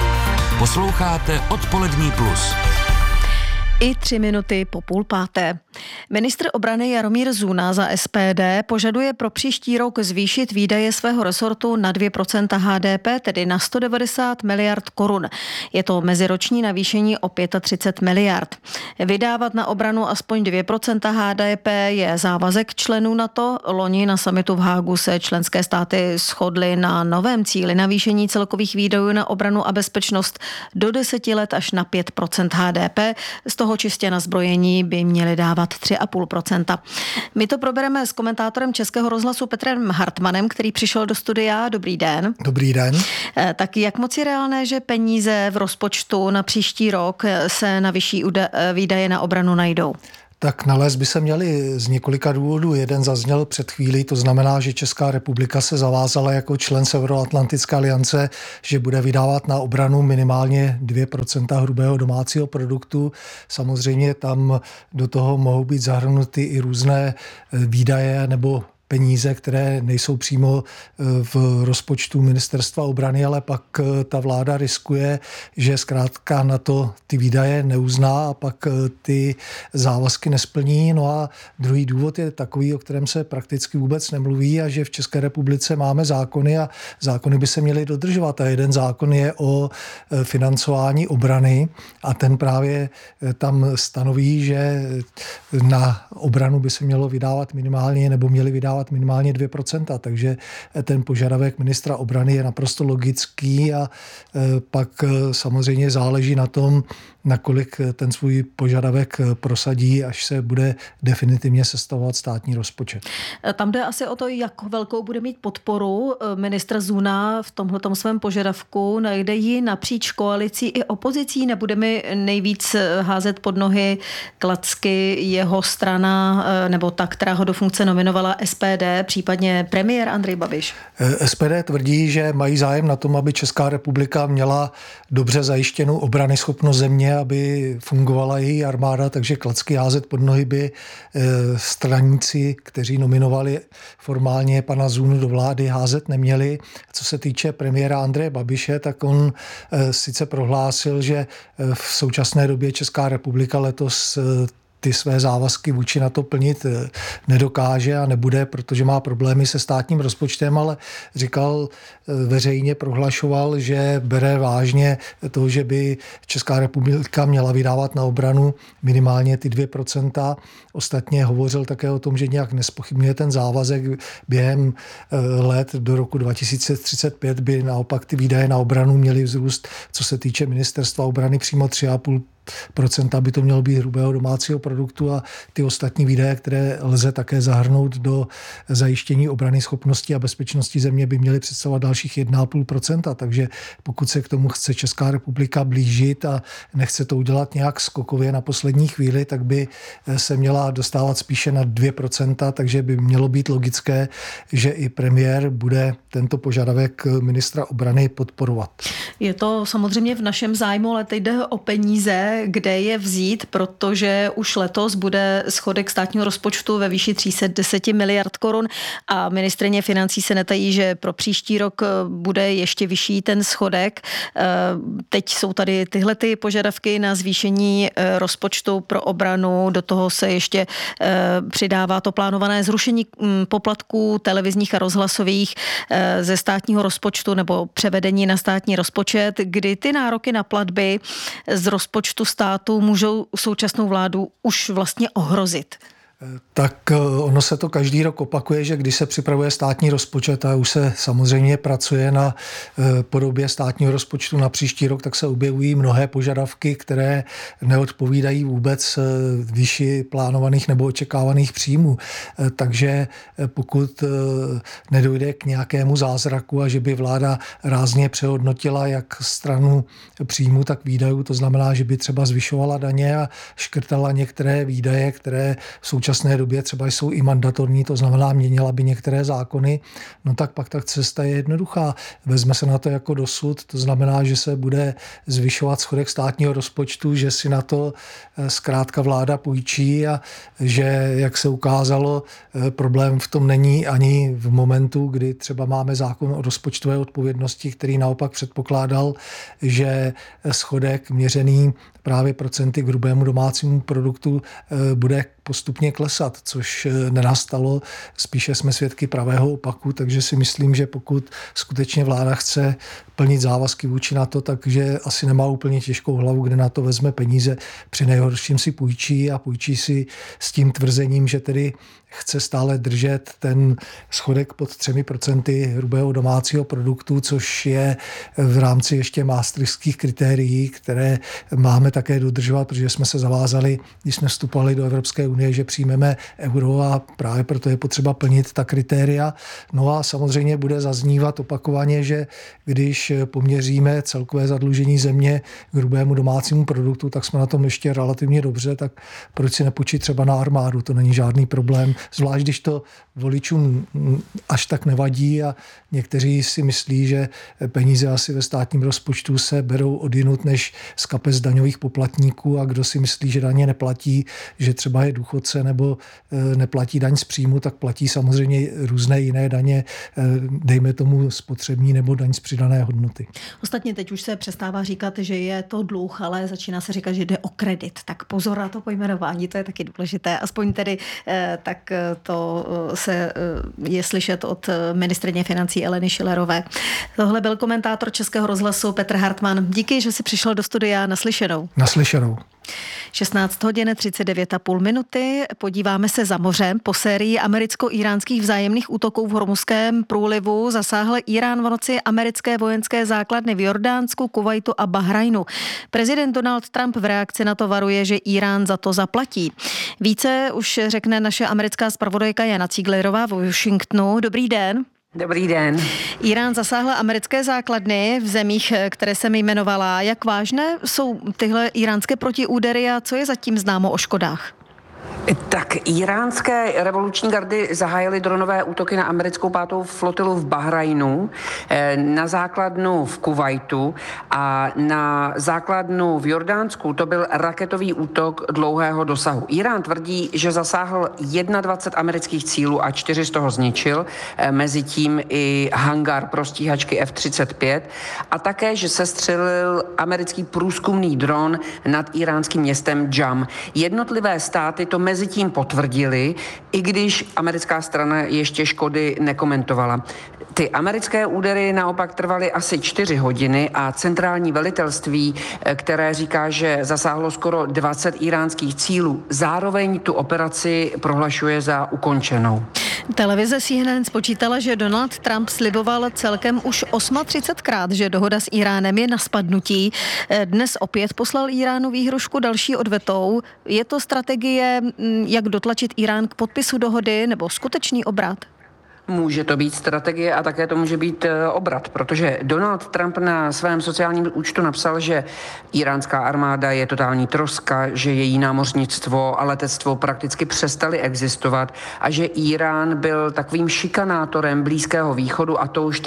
Posloucháte Odpolední plus. I 3 minuty po 4:30. Ministr obrany Jaromír Zuna za SPD požaduje pro příští rok zvýšit výdaje svého resortu na 2% HDP, tedy na 190 miliard korun. Je to meziroční navýšení o 35 miliard. Vydávat na obranu aspoň 2% HDP je závazek členů NATO. Loni na summitu v Hágu se členské státy shodly na novém cíli navýšení celkových výdajů na obranu a bezpečnost do 10 let až na 5% HDP. Z toho čistě na zbrojení by měli dávat 3,5%. My to probereme s komentátorem Českého rozhlasu Petrem Hartmanem, který přišel do studia. Dobrý den. Dobrý den. Tak jak moc je reálné, že peníze v rozpočtu na příští rok se na vyšší výdaje na obranu najdou? Tak nalézt by se měli z několika důvodů. Jeden zazněl před chvílí, to znamená, že Česká republika se zavázala jako člen Severoatlantické aliance, že bude vydávat na obranu minimálně 2% hrubého domácího produktu. Samozřejmě tam do toho mohou být zahrnuty i různé výdaje nebo peníze, které nejsou přímo v rozpočtu ministerstva obrany, ale pak ta vláda riskuje, že zkrátka na to ty výdaje neuzná a pak ty závazky nesplní. No a druhý důvod je takový, o kterém se prakticky vůbec nemluví, a že v České republice máme zákony a zákony by se měly dodržovat. A jeden zákon je o financování obrany a ten právě tam stanoví, že na obranu by se mělo vydávat minimálně nebo měli vydávat minimálně 2%, takže ten požadavek ministra obrany je naprosto logický a pak samozřejmě záleží na tom, nakolik ten svůj požadavek prosadí, až se bude definitivně sestavovat státní rozpočet. Tam jde asi o to, jak velkou bude mít podporu ministr Zuna v tomhletom svém požadavku. Najde ji napříč koalicí i opozicí? Nebude mi nejvíc házet pod nohy klacky jeho strana nebo ta, která ho do funkce nominovala SPD, případně premiér Andrej Babiš? SPD tvrdí, že mají zájem na tom, aby Česká republika měla dobře zajištěnou obranyschopnost země, aby fungovala její armáda, takže klacky házet pod nohy by straníci, kteří nominovali formálně pana Zunu do vlády, házet neměli. Co se týče premiéra Andreje Babiše, tak on sice prohlásil, že v současné době Česká republika letos ty své závazky vůči NATO plnit nedokáže a nebude, protože má problémy se státním rozpočtem, ale říkal, veřejně prohlašoval, že bere vážně to, že by Česká republika měla vydávat na obranu minimálně ty 2%. Ostatně hovořil také o tom, že nějak nespochybňuje ten závazek. Během let do roku 2035 by naopak ty výdaje na obranu měly vzrůst, co se týče ministerstva obrany, přímo 3,5%, by to mělo být hrubého domácího produktu, a ty ostatní výdaje, které lze také zahrnout do zajištění obrany schopnosti a bezpečnosti země, by měly představovat dalších 1,5%. Takže pokud se k tomu chce Česká republika blížit a nechce to udělat nějak skokově na poslední chvíli, tak by se měla dostávat spíše na 2%, takže by mělo být logické, že i premiér bude tento požadavek ministra obrany podporovat. Je to samozřejmě v našem zájmu, ale teď jde o peníze, kde je vzít, protože už letos bude schodek státního rozpočtu ve výši 310 miliard korun a ministryně financí se netají, že pro příští rok bude ještě vyšší ten schodek. Teď jsou tady tyhle ty požadavky na zvýšení rozpočtu pro obranu, do toho se ještě přidává to plánované zrušení poplatků televizních a rozhlasových ze státního rozpočtu nebo převedení na státní rozpočet, kdy ty nároky na platby z rozpočtu státu můžou současnou vládu už vlastně ohrozit. Tak ono se to každý rok opakuje, že když se připravuje státní rozpočet a už se samozřejmě pracuje na podobě státního rozpočtu na příští rok, tak se objevují mnohé požadavky, které neodpovídají vůbec výši plánovaných nebo očekávaných příjmů. Takže pokud nedojde k nějakému zázraku a že by vláda rázně přehodnotila jak stranu příjmu, tak výdajů, to znamená, že by třeba zvyšovala daně a škrtala některé výdaje, které v současné době třeba jsou i mandatorní, to znamená měnila by některé zákony, no tak pak ta cesta je jednoduchá. Vezme se na to jako dosud, to znamená, že se bude zvyšovat schodek státního rozpočtu, že si na to zkrátka vláda půjčí a že, jak se ukázalo, problém v tom není ani v momentu, kdy třeba máme zákon o rozpočtové odpovědnosti, který naopak předpokládal, že schodek měřený právě procenty k hrubému domácímu produktu bude postupně klesat, což nenastalo, spíše jsme svědky pravého opaku, takže si myslím, že pokud skutečně vláda chce plnit závazky vůči NATO, takže asi nemá úplně těžkou hlavu, kde na to vezme peníze. Při nejhorším si půjčí a půjčí si s tím tvrzením, že tedy chce stále držet ten schodek pod 3% hrubého domácího produktu, což je v rámci ještě maastrichtských kritérií, které máme také dodržovat, protože jsme se zavázali, když jsme vstupovali do Evropské unie, že přijmeme euro a právě proto je potřeba plnit ta kritéria. No a samozřejmě bude zaznívat opakovaně, že když poměříme celkové zadlužení země k hrubému domácímu produktu, tak jsme na tom ještě relativně dobře, tak proč si nepůjčit třeba na armádu, to není žádný problém. Zvlášť, když to voličům až tak nevadí a někteří si myslí, že peníze asi ve státním rozpočtu se berou odjinud než z kapes daňových poplatníků a kdo si myslí, že daně neplatí, že třeba je důchodce nebo neplatí daň z příjmu, tak platí samozřejmě různé jiné daně, dejme tomu spotřební nebo daň z přidané hodnoty. Ostatně teď už se přestává říkat, že je to dluh, ale začíná se říkat, že jde o kredit. Tak pozor na to pojmenování, to je taky důležité. Aspoň tedy tak to je slyšet od ministryně financí Aleny Schillerové. Tohle byl komentátor Českého rozhlasu Petr Hartmann. Díky, že jsi přišel do studia. Naslyšenou. Naslyšenou. 16 hodin 39,5 minuty. Podíváme se za mořem. Po sérii americko-iránských vzájemných útoků v Hormuzském průlivu zasáhl Irán v noci americké vojenské základny v Jordánsku, Kuvajtu a Bahrajnu. Prezident Donald Trump v reakci na to varuje, že Irán za to zaplatí. Více už řekne naše americká zpravodajka Jana Zieglerová v Washingtonu. Dobrý den. Dobrý den. Irán zasáhl americké základny v zemích, které jsem jmenovala. Jak vážné jsou tyhle iránské protiúdery a co je zatím známo o škodách? Tak iránské revoluční gardy zahájily dronové útoky na americkou 5. flotilu v Bahrajnu, na základnu v Kuvajtu a na základnu v Jordánsku. To byl raketový útok dlouhého dosahu. Irán tvrdí, že zasáhl 21 amerických cílů a 4 z toho zničil, mezi tím i hangár pro stíhačky F-35 a také, že sestřelil americký průzkumný dron nad iránským městem Džam. Jednotlivé státy to mezi tím potvrdili, i když americká strana ještě škody nekomentovala. Ty americké údery naopak trvaly asi 4 hodiny a centrální velitelství, které říká, že zasáhlo skoro 20 iránských cílů, zároveň tu operaci prohlašuje za ukončenou. Televize CNN spočítala, že Donald Trump sliboval celkem už 38krát, že dohoda s Iránem je na spadnutí. Dnes opět poslal Iránu výhrušku další odvetou. Je to strategie, jak dotlačit Irán k podpisu dohody nebo skutečný obrat? Může to být strategie a také to může být obrat, protože Donald Trump na svém sociálním účtu napsal, že iránská armáda je totální troska, že její námořnictvo a letectvo prakticky přestaly existovat a že Irán byl takovým šikanátorem Blízkého východu a to už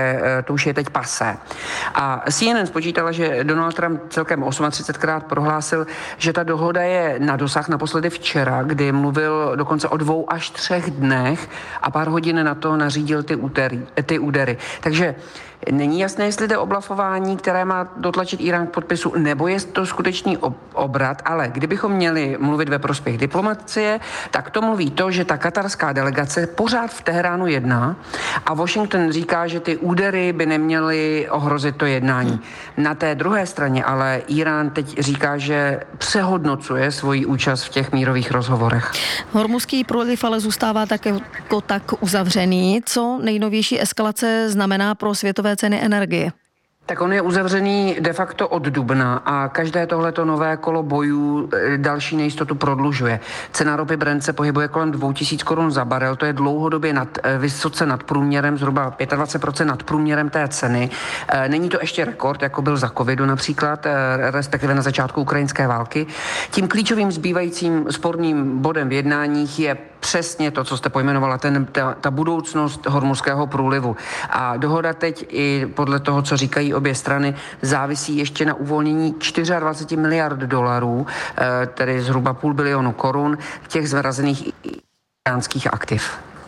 je teď pasé. A CNN spočítala, že Donald Trump celkem 38krát prohlásil, že ta dohoda je na dosah, naposledy včera, kdy mluvil dokonce o 2 až 3 dnech a pár hodin na to nařídil ty údery. Takže není jasné, jestli jde o blafování, které má dotlačit Irán k podpisu, nebo je to skutečný obrat, ale kdybychom měli mluvit ve prospěch diplomacie, tak to mluví to, že ta katarská delegace pořád v Teheránu jedná a Washington říká, že ty údery by neměly ohrozit to jednání. Na té druhé straně ale Irán teď říká, že přehodnocuje svoji účast v těch mírových rozhovorech. Hormuzský průliv ale zůstává tak uzavřený. Co nejnovější eskalace znamená pro světové ceny energie? Tak on je uzavřený de facto od dubna a každé tohleto nové kolo bojů další nejistotu prodlužuje. Cena ropy Brent se pohybuje kolem 2000 korun za barel, to je dlouhodobě vysoce nad průměrem, zhruba 25% nad průměrem té ceny. Není to ještě rekord, jako byl za covidu například, respektive na začátku ukrajinské války. Tím klíčovým zbývajícím sporným bodem v jednáních je přesně to, co jste pojmenovala, ta budoucnost Hormuzského průlivu. A dohoda teď i podle toho, co říkají obě strany, závisí ještě na uvolnění 24 miliard dolarů, tedy zhruba 500 milionu korun, těch zmrazených iránských aktiv.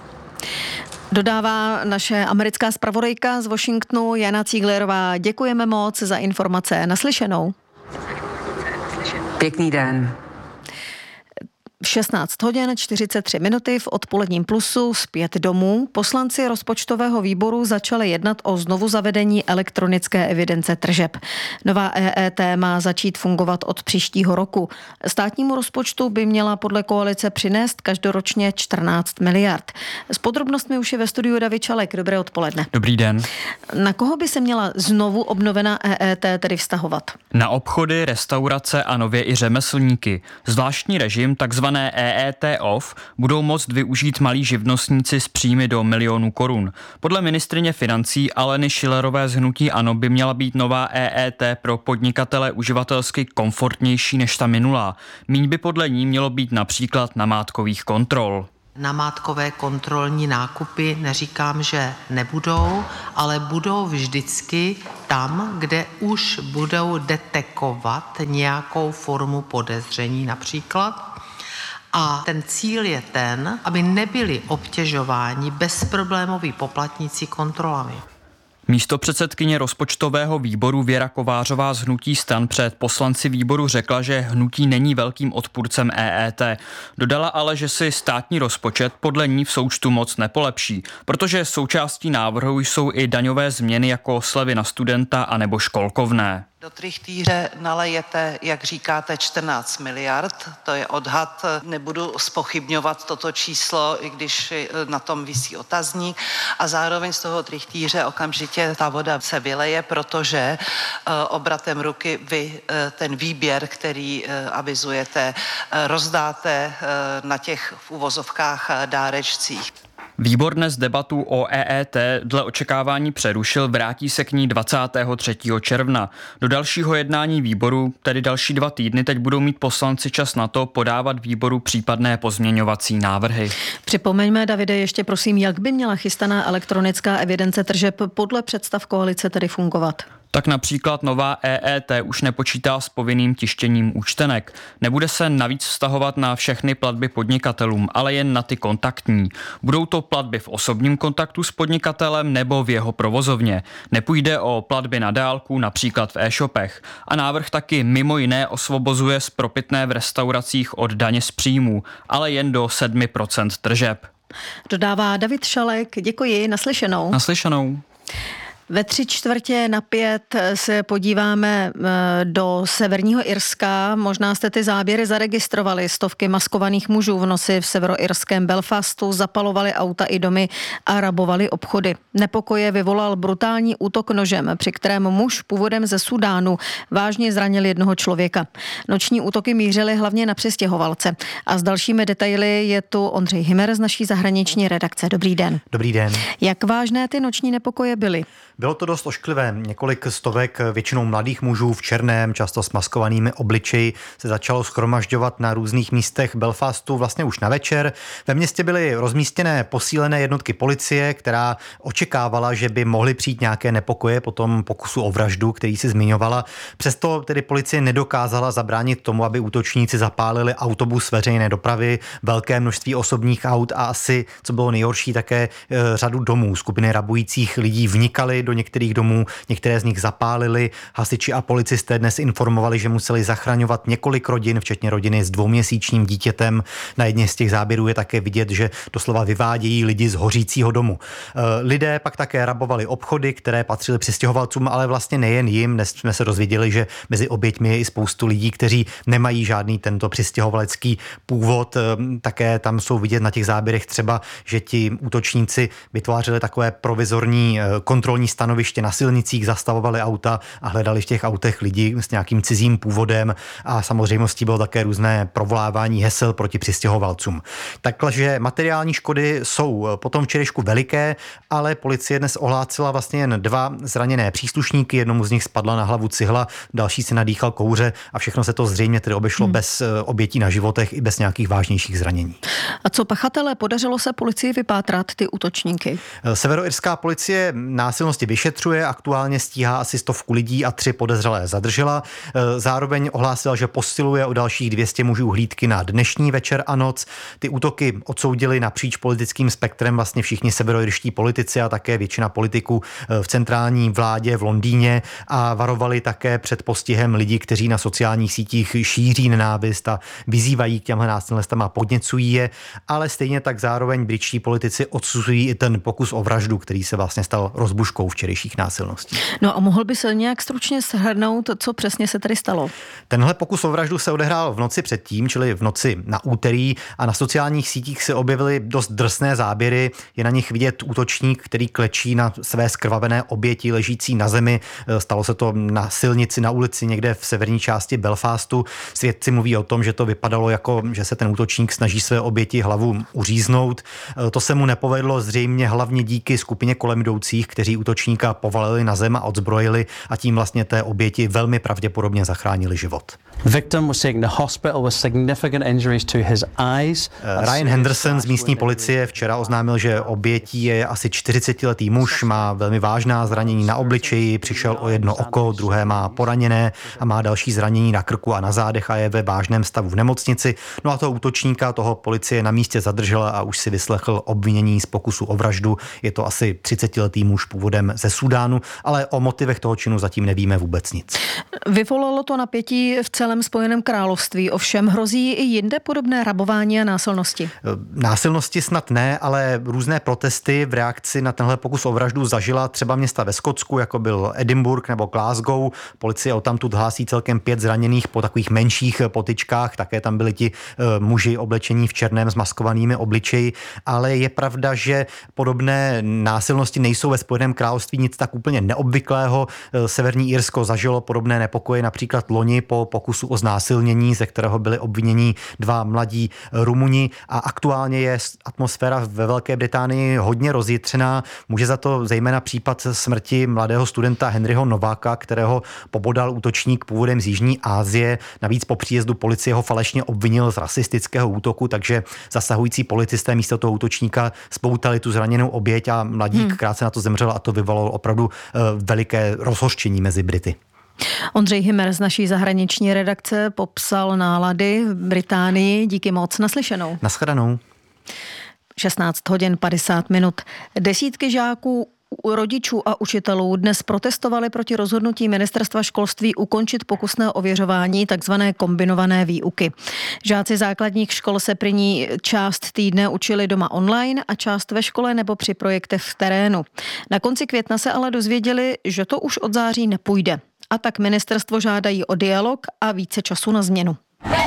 Dodává naše americká zpravodajka z Washingtonu Jana Zieglerová. Děkujeme moc za informace. Naslyšenou. Pěkný den. V 16 hodin 43 minuty v odpoledním plusu zpět domů poslanci rozpočtového výboru začali jednat o znovu zavedení elektronické evidence tržeb. Nová EET má začít fungovat od příštího roku. Státnímu rozpočtu by měla podle koalice přinést každoročně 14 miliard. S podrobnostmi už je ve studiu David Čalek. Dobré odpoledne. Dobrý den. Na koho by se měla znovu obnovená EET tedy vztahovat? Na obchody, restaurace a nově i řemeslníky. Zvláštní režim, takzvané EET off, budou moct využít malí živnostníci s příjmy do milionů korun. Podle ministryně financí Aleny Schillerové z hnutí ANO by měla být nová EET pro podnikatele uživatelsky komfortnější než ta minulá. Míň by podle ní mělo být například namátkových kontrol. Namátkové kontrolní nákupy neříkám, že nebudou, ale budou vždycky tam, kde už budou detekovat nějakou formu podezření například. A ten cíl je ten, aby nebyli obtěžováni bezproblémoví poplatníci kontrolami. Místopředsedkyně rozpočtového výboru Věra Kovářová z hnutí STAN před poslanci výboru řekla, že hnutí není velkým odpůrcem EET. Dodala ale, že si státní rozpočet podle ní v součtu moc nepolepší, protože součástí návrhu jsou i daňové změny jako slevy na studenta anebo školkovné. Do trychtýře nalejete, jak říkáte, 14 miliard, to je odhad, nebudu zpochybňovat toto číslo, i když na tom visí otazník, a zároveň z toho trychtýře okamžitě ta voda se vyleje, protože obratem ruky vy ten výběr, který avizujete, rozdáte na těch v uvozovkách dárečcích. Výbor dnes debatu o EET dle očekávání přerušil, vrátí se k ní 23. června. Do dalšího jednání výboru, tedy další 2 týdny, teď budou mít poslanci čas na to podávat výboru případné pozměňovací návrhy. Připomeňme, Davide, ještě prosím, jak by měla chystaná elektronická evidence tržeb podle představ koalice tedy fungovat? Tak například nová EET už nepočítá s povinným tištěním účtenek. Nebude se navíc vztahovat na všechny platby podnikatelům, ale jen na ty kontaktní. Budou to platby v osobním kontaktu s podnikatelem nebo v jeho provozovně. Nepůjde o platby na dálku, například v e-shopech. A návrh taky mimo jiné osvobozuje spropitné v restauracích od daně z příjmů, ale jen do 7% tržeb. Dodává David Šalek. Děkuji, naslyšenou. Naslyšenou. Ve 3:45 se podíváme do Severního Irska. Možná jste ty záběry zaregistrovali. Stovky maskovaných mužů v noci v severoirském Belfastu zapalovali auta i domy a rabovali obchody. Nepokoje vyvolal brutální útok nožem, při kterém muž původem ze Sudánu vážně zranil jednoho člověka. Noční útoky mířily hlavně na přistěhovalce. A s dalšími detaily je tu Ondřej Hymer z naší zahraniční redakce. Dobrý den. Dobrý den. Jak vážné ty noční nepokoje byly? Bylo to dost ošklivé. Několik stovek většinou mladých mužů v černém, často s maskovanými obličeji, se začalo shromažďovat na různých místech Belfastu vlastně už na večer. Ve městě byly rozmístěné posílené jednotky policie, která očekávala, že by mohly přijít nějaké nepokoje po tom pokusu o vraždu, který si zmiňovala. Přesto tedy policie nedokázala zabránit tomu, aby útočníci zapálili autobus veřejné dopravy, velké množství osobních aut a asi, co bylo nejhorší, také řadu domů. Skupiny rabujících lidí vnikaly do některých domů, některé z nich zapálili. Hasiči a policisté dnes informovali, že museli zachraňovat několik rodin, včetně rodiny s 2měsíčním dítětem. Na jedné z těch záběrů je také vidět, že doslova vyvádějí lidi z hořícího domu. Lidé pak také rabovali obchody, které patřily přistěhovalcům, ale vlastně nejen jim. Dnes jsme se dozvěděli, že mezi oběťmi je i spoustu lidí, kteří nemají žádný tento přistěhovalecký původ. Také tam jsou vidět na těch záběrech třeba, že ti útočníci vytvářeli takové provizorní kontrolní stanoviště na silnicích, zastavovali auta a hledali v těch autech lidi s nějakým cizím původem a samozřejmostí bylo také různé provolávání hesel proti přistěhovalcům. Takže materiální škody jsou potom včerejšku veliké, ale policie dnes ohlásila vlastně jen 2 zraněné příslušníky, jednomu z nich spadla na hlavu cihla, další se nadýchal kouře a všechno se to zřejmě tedy obešlo bez obětí na životech i bez nějakých vážnějších zranění. A co pachatele, podařilo se policii vypátrat ty útočníky? Severoirská policie násilnosti záležitosti vyšetřuje, aktuálně stíhá asi 100 lidí a 3 podezřelé zadržela. Zároveň ohlásila, že posiluje o dalších 200 mužů hlídky na dnešní večer a noc. Ty útoky odsoudili napříč politickým spektrem vlastně všichni severoirští politici a také většina politiků v centrální vládě v Londýně a varovali také před postihem lidí, kteří na sociálních sítích šíří nenávist a vyzývají k těmhle násilnostem a podněcují je, ale stejně tak zároveň britští politici odsuzují i ten pokus o vraždu, který se vlastně stal rozbuškou včerejších násilností. No a mohl by se nějak stručně shrnout, co přesně se tady stalo? Tenhle pokus o vraždu se odehrál v noci předtím, čili v noci na úterý, a na sociálních sítích se objevily dost drsné záběry. Je na nich vidět útočník, který klečí na své zkrvavené oběti ležící na zemi. Stalo se to na silnici, na ulici někde v severní části Belfastu. Svědci mluví o tom, že to vypadalo jako, že se ten útočník snaží své oběti hlavu uříznout. To se mu nepovedlo zřejmě hlavně díky skupině kolem jdoucích, kteří útočníka povalili na zem a odzbrojili a tím vlastně té oběti velmi pravděpodobně zachránili život. Victim was taken to hospital with significant injuries to his eyes. Ryan Henderson z místní policie včera oznámil, že obětí je asi 40letý muž, má velmi vážná zranění na obličeji, přišel o jedno oko, druhé má poraněné a má další zranění na krku a na zádech a je ve vážném stavu v nemocnici. No a toho útočníka, toho policie na místě zadržela a už si vyslechl obvinění z pokusu o vraždu. Je to asi 30letý muž původem ze Súdánu, ale o motivech toho činu zatím nevíme vůbec nic. Vyvolalo to napětí v celém Spojeném království, ovšem hrozí i jinde podobné rabování a násilnosti. Násilnosti snad ne, ale různé protesty v reakci na tenhle pokus o vraždu zažila třeba města ve Skotsku, jako byl Edinburgh nebo Glasgow. Policie odtamtud hlásí celkem 5 zraněných po takových menších potyčkách, také tam byli ti muži oblečení v černém s maskovanými obličeji, ale je pravda, že podobné násilnosti nejsou ve Spojeném království nic tak úplně neobvyklého. Severní Irsko zažilo podobné nepokoje například loni po pokusu o znásilnění, ze kterého byli obviněni 2 mladí Rumuni, a aktuálně je atmosféra ve Velké Británii hodně rozjitřená. Může za to zejména případ smrti mladého studenta Henryho Nováka, kterého pobodal útočník původem z Jižní Asie. Navíc po příjezdu policie ho falešně obvinil z rasistického útoku, takže zasahující policisté místo toho útočníka spoutali tu zraněnou oběť a mladík krátce na to zemřel a to vyvolalo opravdu veliké rozhořčení mezi Brity. Ondřej Hymer z naší zahraniční redakce popsal nálady v Británii. Díky moc, naslyšenou. Naschledanou. 16:50. Desítky žáků, rodičů a učitelů dnes protestovali proti rozhodnutí ministerstva školství ukončit pokusné ověřování takzvané kombinované výuky. Žáci základních škol se první část týdne učili doma online a část ve škole nebo při projektech v terénu. Na konci května se ale dozvěděli, že to už od září nepůjde. A tak ministerstvo žádají o dialog a více času na změnu.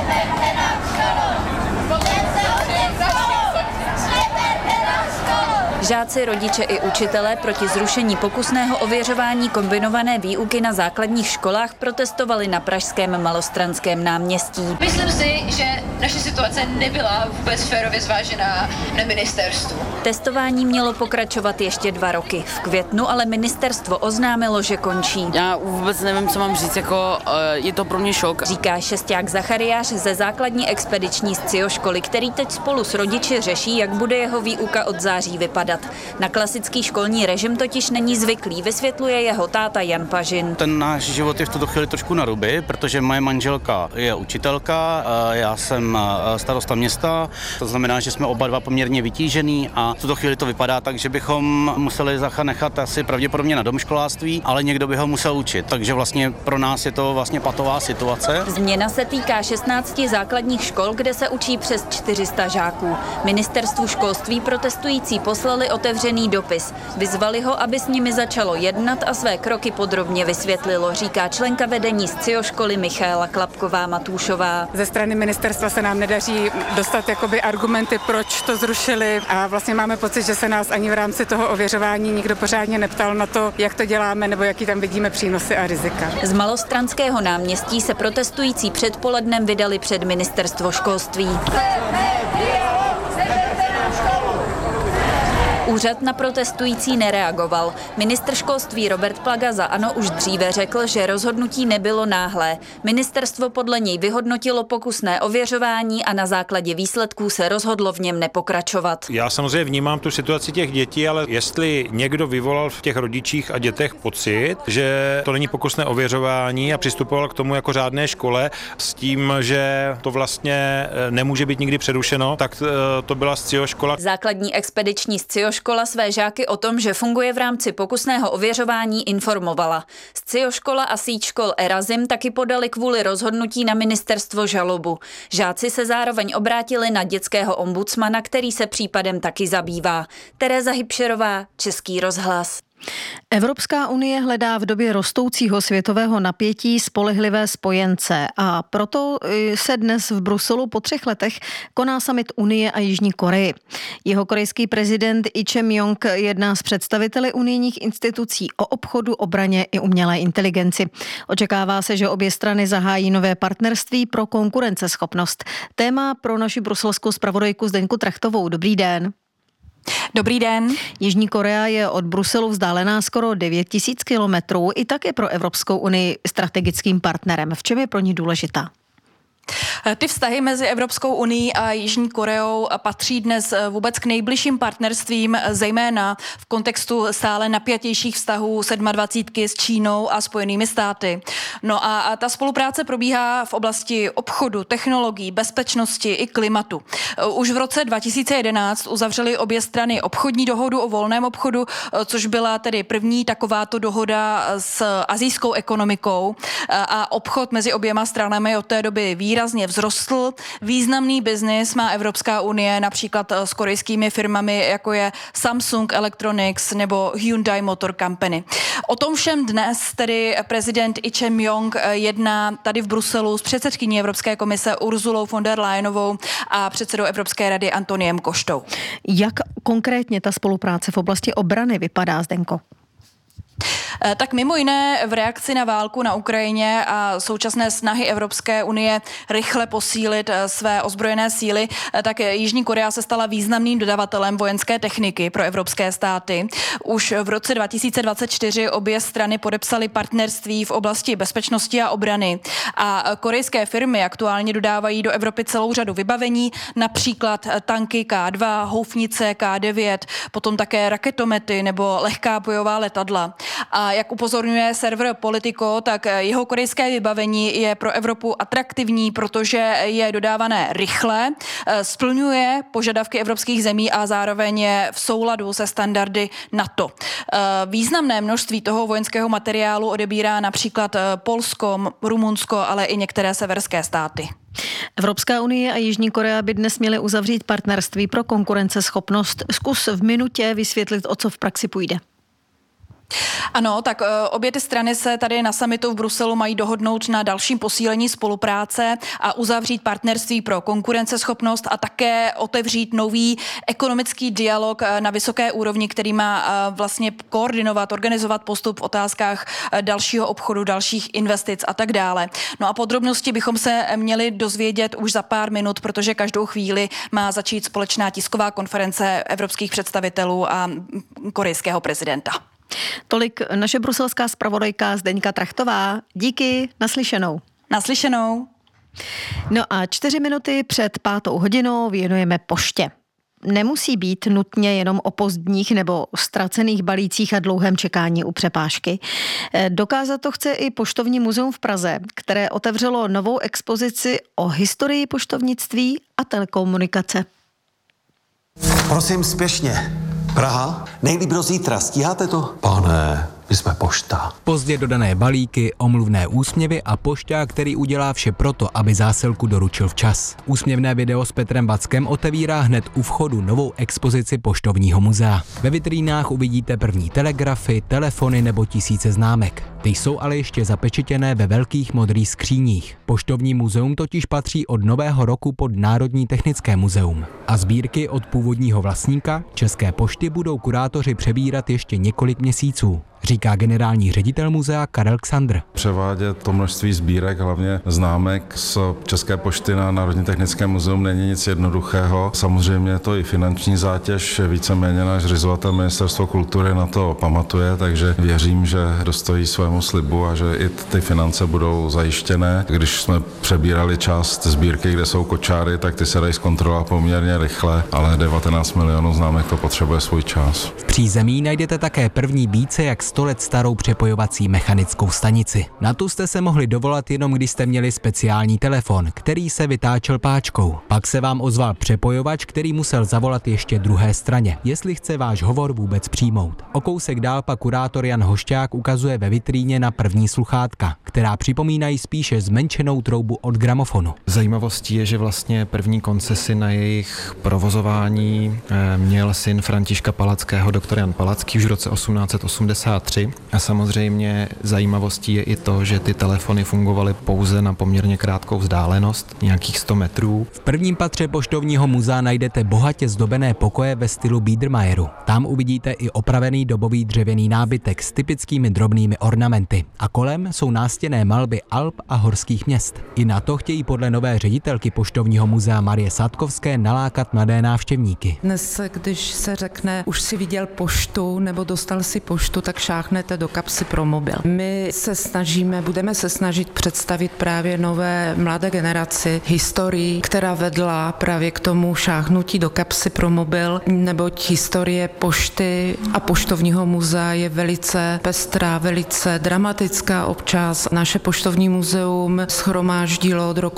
Žáci, rodiče i učitelé proti zrušení pokusného ověřování kombinované výuky na základních školách protestovali na pražském Malostranském náměstí. Myslím si, že naše situace nebyla vůbec férově zvážená na ministerstvu. Testování mělo pokračovat ještě 2 roky. V květnu ale ministerstvo oznámilo, že končí. Já vůbec nevím, co mám říct, je to pro mě šok. Říká šesták Zachariáš ze základní expediční scioškoly, který teď spolu s rodiči řeší, jak bude jeho výuka od září vypadat. Na klasický školní režim totiž není zvyklý, vysvětluje jeho táta Jan Pažin. Ten náš život je v tuto chvíli trošku na ruby, protože moje manželka je učitelka, já jsem starosta města, to znamená, že jsme oba dva poměrně vytížený a v tuto chvíli to vypadá tak, že bychom museli Zacha nechat asi pravděpodobně na domškoláctví, ale někdo by ho musel učit, takže vlastně pro nás je to vlastně patová situace. Změna se týká 16 základních škol, kde se učí přes 400 žáků. Ministerstvu školství protestující poslali otevřený dopis. Vyzvali ho, aby s nimi začalo jednat a své kroky podrobně vysvětlilo, říká členka vedení scioškoly Michaela Klapková-Matůšová. Ze strany ministerstva se nám nedaří dostat argumenty, proč to zrušili a vlastně máme pocit, že se nás ani v rámci toho ověřování nikdo pořádně neptal na to, jak to děláme nebo jaký tam vidíme přínosy a rizika. Z Malostranského náměstí se protestující předpolednem vydali před ministerstvo školství. Úřad na protestující nereagoval. Ministr školství Robert Plaga za ANO už dříve řekl, že rozhodnutí nebylo náhlé. Ministerstvo podle něj vyhodnotilo pokusné ověřování a na základě výsledků se rozhodlo v něm nepokračovat. Já samozřejmě vnímám tu situaci těch dětí, ale jestli někdo vyvolal v těch rodičích a dětech pocit, že to není pokusné ověřování a přistupoval k tomu jako řádné škole s tím, že to vlastně nemůže být nikdy přerušeno, tak to byla SCIO škola. Základní expediční SCIO škola své žáky o tom, že funguje v rámci pokusného ověřování, informovala. SCIO škola a síť škol Erazim taky podali kvůli rozhodnutí na ministerstvo žalobu. Žáci se zároveň obrátili na dětského ombudsmana, který se případem taky zabývá. Tereza Hybšerová, Český rozhlas. Evropská unie hledá v době rostoucího světového napětí spolehlivé spojence a proto se dnes v Bruselu po 3 letech koná summit Unie a Jižní Koreji. Jeho korejský prezident Lee Jae-myung jedná s představiteli unijních institucí o obchodu, obraně i umělé inteligenci. Očekává se, že obě strany zahájí nové partnerství pro konkurenceschopnost. Téma pro naši bruselskou zpravodajku Zdeňku Trachtovou. Dobrý den. Dobrý den. Jižní Korea je od Bruselu vzdálená skoro 9 000 kilometrů, i tak je pro Evropskou unii strategickým partnerem. V čem je pro ní důležitá? Ty vztahy mezi Evropskou unií a Jižní Koreou patří dnes vůbec k nejbližším partnerstvím, zejména v kontextu stále napjatějších vztahů 27 s Čínou a Spojenými státy. No a ta spolupráce probíhá v oblasti obchodu, technologií, bezpečnosti i klimatu. Už v roce 2011 uzavřely obě strany obchodní dohodu o volném obchodu, což byla tedy první takováto dohoda s asijskou ekonomikou a obchod mezi oběma stranami od té doby výrazně vzrostl. Významný biznis má Evropská unie například s korejskými firmami, jako je Samsung Electronics nebo Hyundai Motor Company. O tom všem dnes tedy prezident Lee Jae-myung jedná tady v Bruselu s předsedkyní Evropské komise Urzulou von der Leyenovou a předsedou Evropské rady Antoniem Koštou. Jak konkrétně ta spolupráce v oblasti obrany vypadá, Zdenko? Tak mimo jiné v reakci na válku na Ukrajině a současné snahy Evropské unie rychle posílit své ozbrojené síly, tak Jižní Korea se stala významným dodavatelem vojenské techniky pro evropské státy. Už v roce 2024 obě strany podepsaly partnerství v oblasti bezpečnosti a obrany. A korejské firmy aktuálně dodávají do Evropy celou řadu vybavení, například tanky K2, houfnice K9, potom také raketomety nebo lehká bojová letadla. A jak upozorňuje server Politico, tak jeho korejské vybavení je pro Evropu atraktivní, protože je dodávané rychle, splňuje požadavky evropských zemí a zároveň je v souladu se standardy NATO. Významné množství toho vojenského materiálu odebírá například Polsko, Rumunsko, ale i některé severské státy. Evropská unie a Jižní Korea by dnes měly uzavřít partnerství pro konkurenceschopnost. Zkus v minutě vysvětlit, o co v praxi půjde. Ano, tak obě ty strany se tady na summitu v Bruselu mají dohodnout na dalším posílení spolupráce a uzavřít partnerství pro konkurenceschopnost a také otevřít nový ekonomický dialog na vysoké úrovni, který má vlastně koordinovat, organizovat postup v otázkách dalšího obchodu, dalších investic a tak dále. No a podrobnosti bychom se měli dozvědět už za pár minut, protože každou chvíli má začít společná tisková konference evropských představitelů a korejského prezidenta. Tolik naše bruselská zpravodajka Zdeňka Trachtová. Díky, naslyšenou. Naslyšenou. No a 4 minuty před 5:00 věnujeme poště. Nemusí být nutně jenom o pozdních nebo ztracených balících a dlouhém čekání u přepážky. Dokázat to chce i Poštovní muzeum v Praze, které otevřelo novou expozici o historii poštovnictví a telekomunikace. Prosím, spěšně. Praha? Nejlíp do zítra. Stíháte to? Pane, my jsme pošta. Pozdě dodané balíky, omluvné úsměvy a pošťák, který udělá vše proto, aby zásilku doručil včas. Úsměvné video s Petrem Vackem otevírá hned u vchodu novou expozici Poštovního muzea. Ve vitrínách uvidíte první telegrafy, telefony nebo tisíce známek. Ty jsou ale ještě zapečetěné ve velkých modrých skříních. Poštovní muzeum totiž patří od nového roku pod Národní technické muzeum. A sbírky od původního vlastníka, České pošty, budou kurátoři přebírat ještě několik měsíců. říká generální ředitel muzea Karel Ksandr. Převádět to množství sbírek, hlavně známek z České pošty na Národní technické muzeum není nic jednoduchého. Samozřejmě je to i finanční zátěž, víceméně náš zřizovatel Ministerstvo kultury na to pamatuje, takže věřím, že dostojí svému slibu a že i ty finance budou zajištěné. Když jsme přebírali část sbírky, kde jsou kočáry, tak ty se dají zkontrolovat poměrně rychle, ale 19 milionů známek to potřebuje svůj čas. V přízemí najdete také první více jak 100 let starou přepojovací mechanickou stanici. Na tu jste se mohli dovolat jenom když jste měli speciální telefon, který se vytáčel páčkou. Pak se vám ozval přepojovač, který musel zavolat ještě druhé straně, jestli chce váš hovor vůbec přijmout. O kousek dál pak kurátor Jan Hošťák ukazuje ve vitríně na první sluchátka, která připomínají spíše zmenšenou troubu od gramofonu. Zajímavostí je, že vlastně první koncesi na jejich provozování měl syn Františka Palackého, doktor Jan Palacký, už v roce 1883. A samozřejmě zajímavostí je i to, že ty telefony fungovaly pouze na poměrně krátkou vzdálenost, nějakých 100 metrů. V prvním patře poštovního muzea najdete bohatě zdobené pokoje ve stylu Biedermeieru. Tam uvidíte i opravený dobový dřevěný nábytek s typickými drobnými ornamenty. A kolem jsou nástěnné malby Alp a horských měst. I na to chtějí podle nové ředitelky poštovního muzea Marie Sadkovské nalákat mladé návštěvníky. Dnes, když se řekne, už si viděl poštu nebo dostal si poštu, tak šáhnete do kapsy pro mobil. My se snažíme, budeme se snažit představit právě nové mladé generaci historii, která vedla právě k tomu šáhnutí do kapsy pro mobil, neboť historie pošty a poštovního muzea je velice pestrá, velice dramatická občas. Naše poštovní muzeum shromáždilo od roku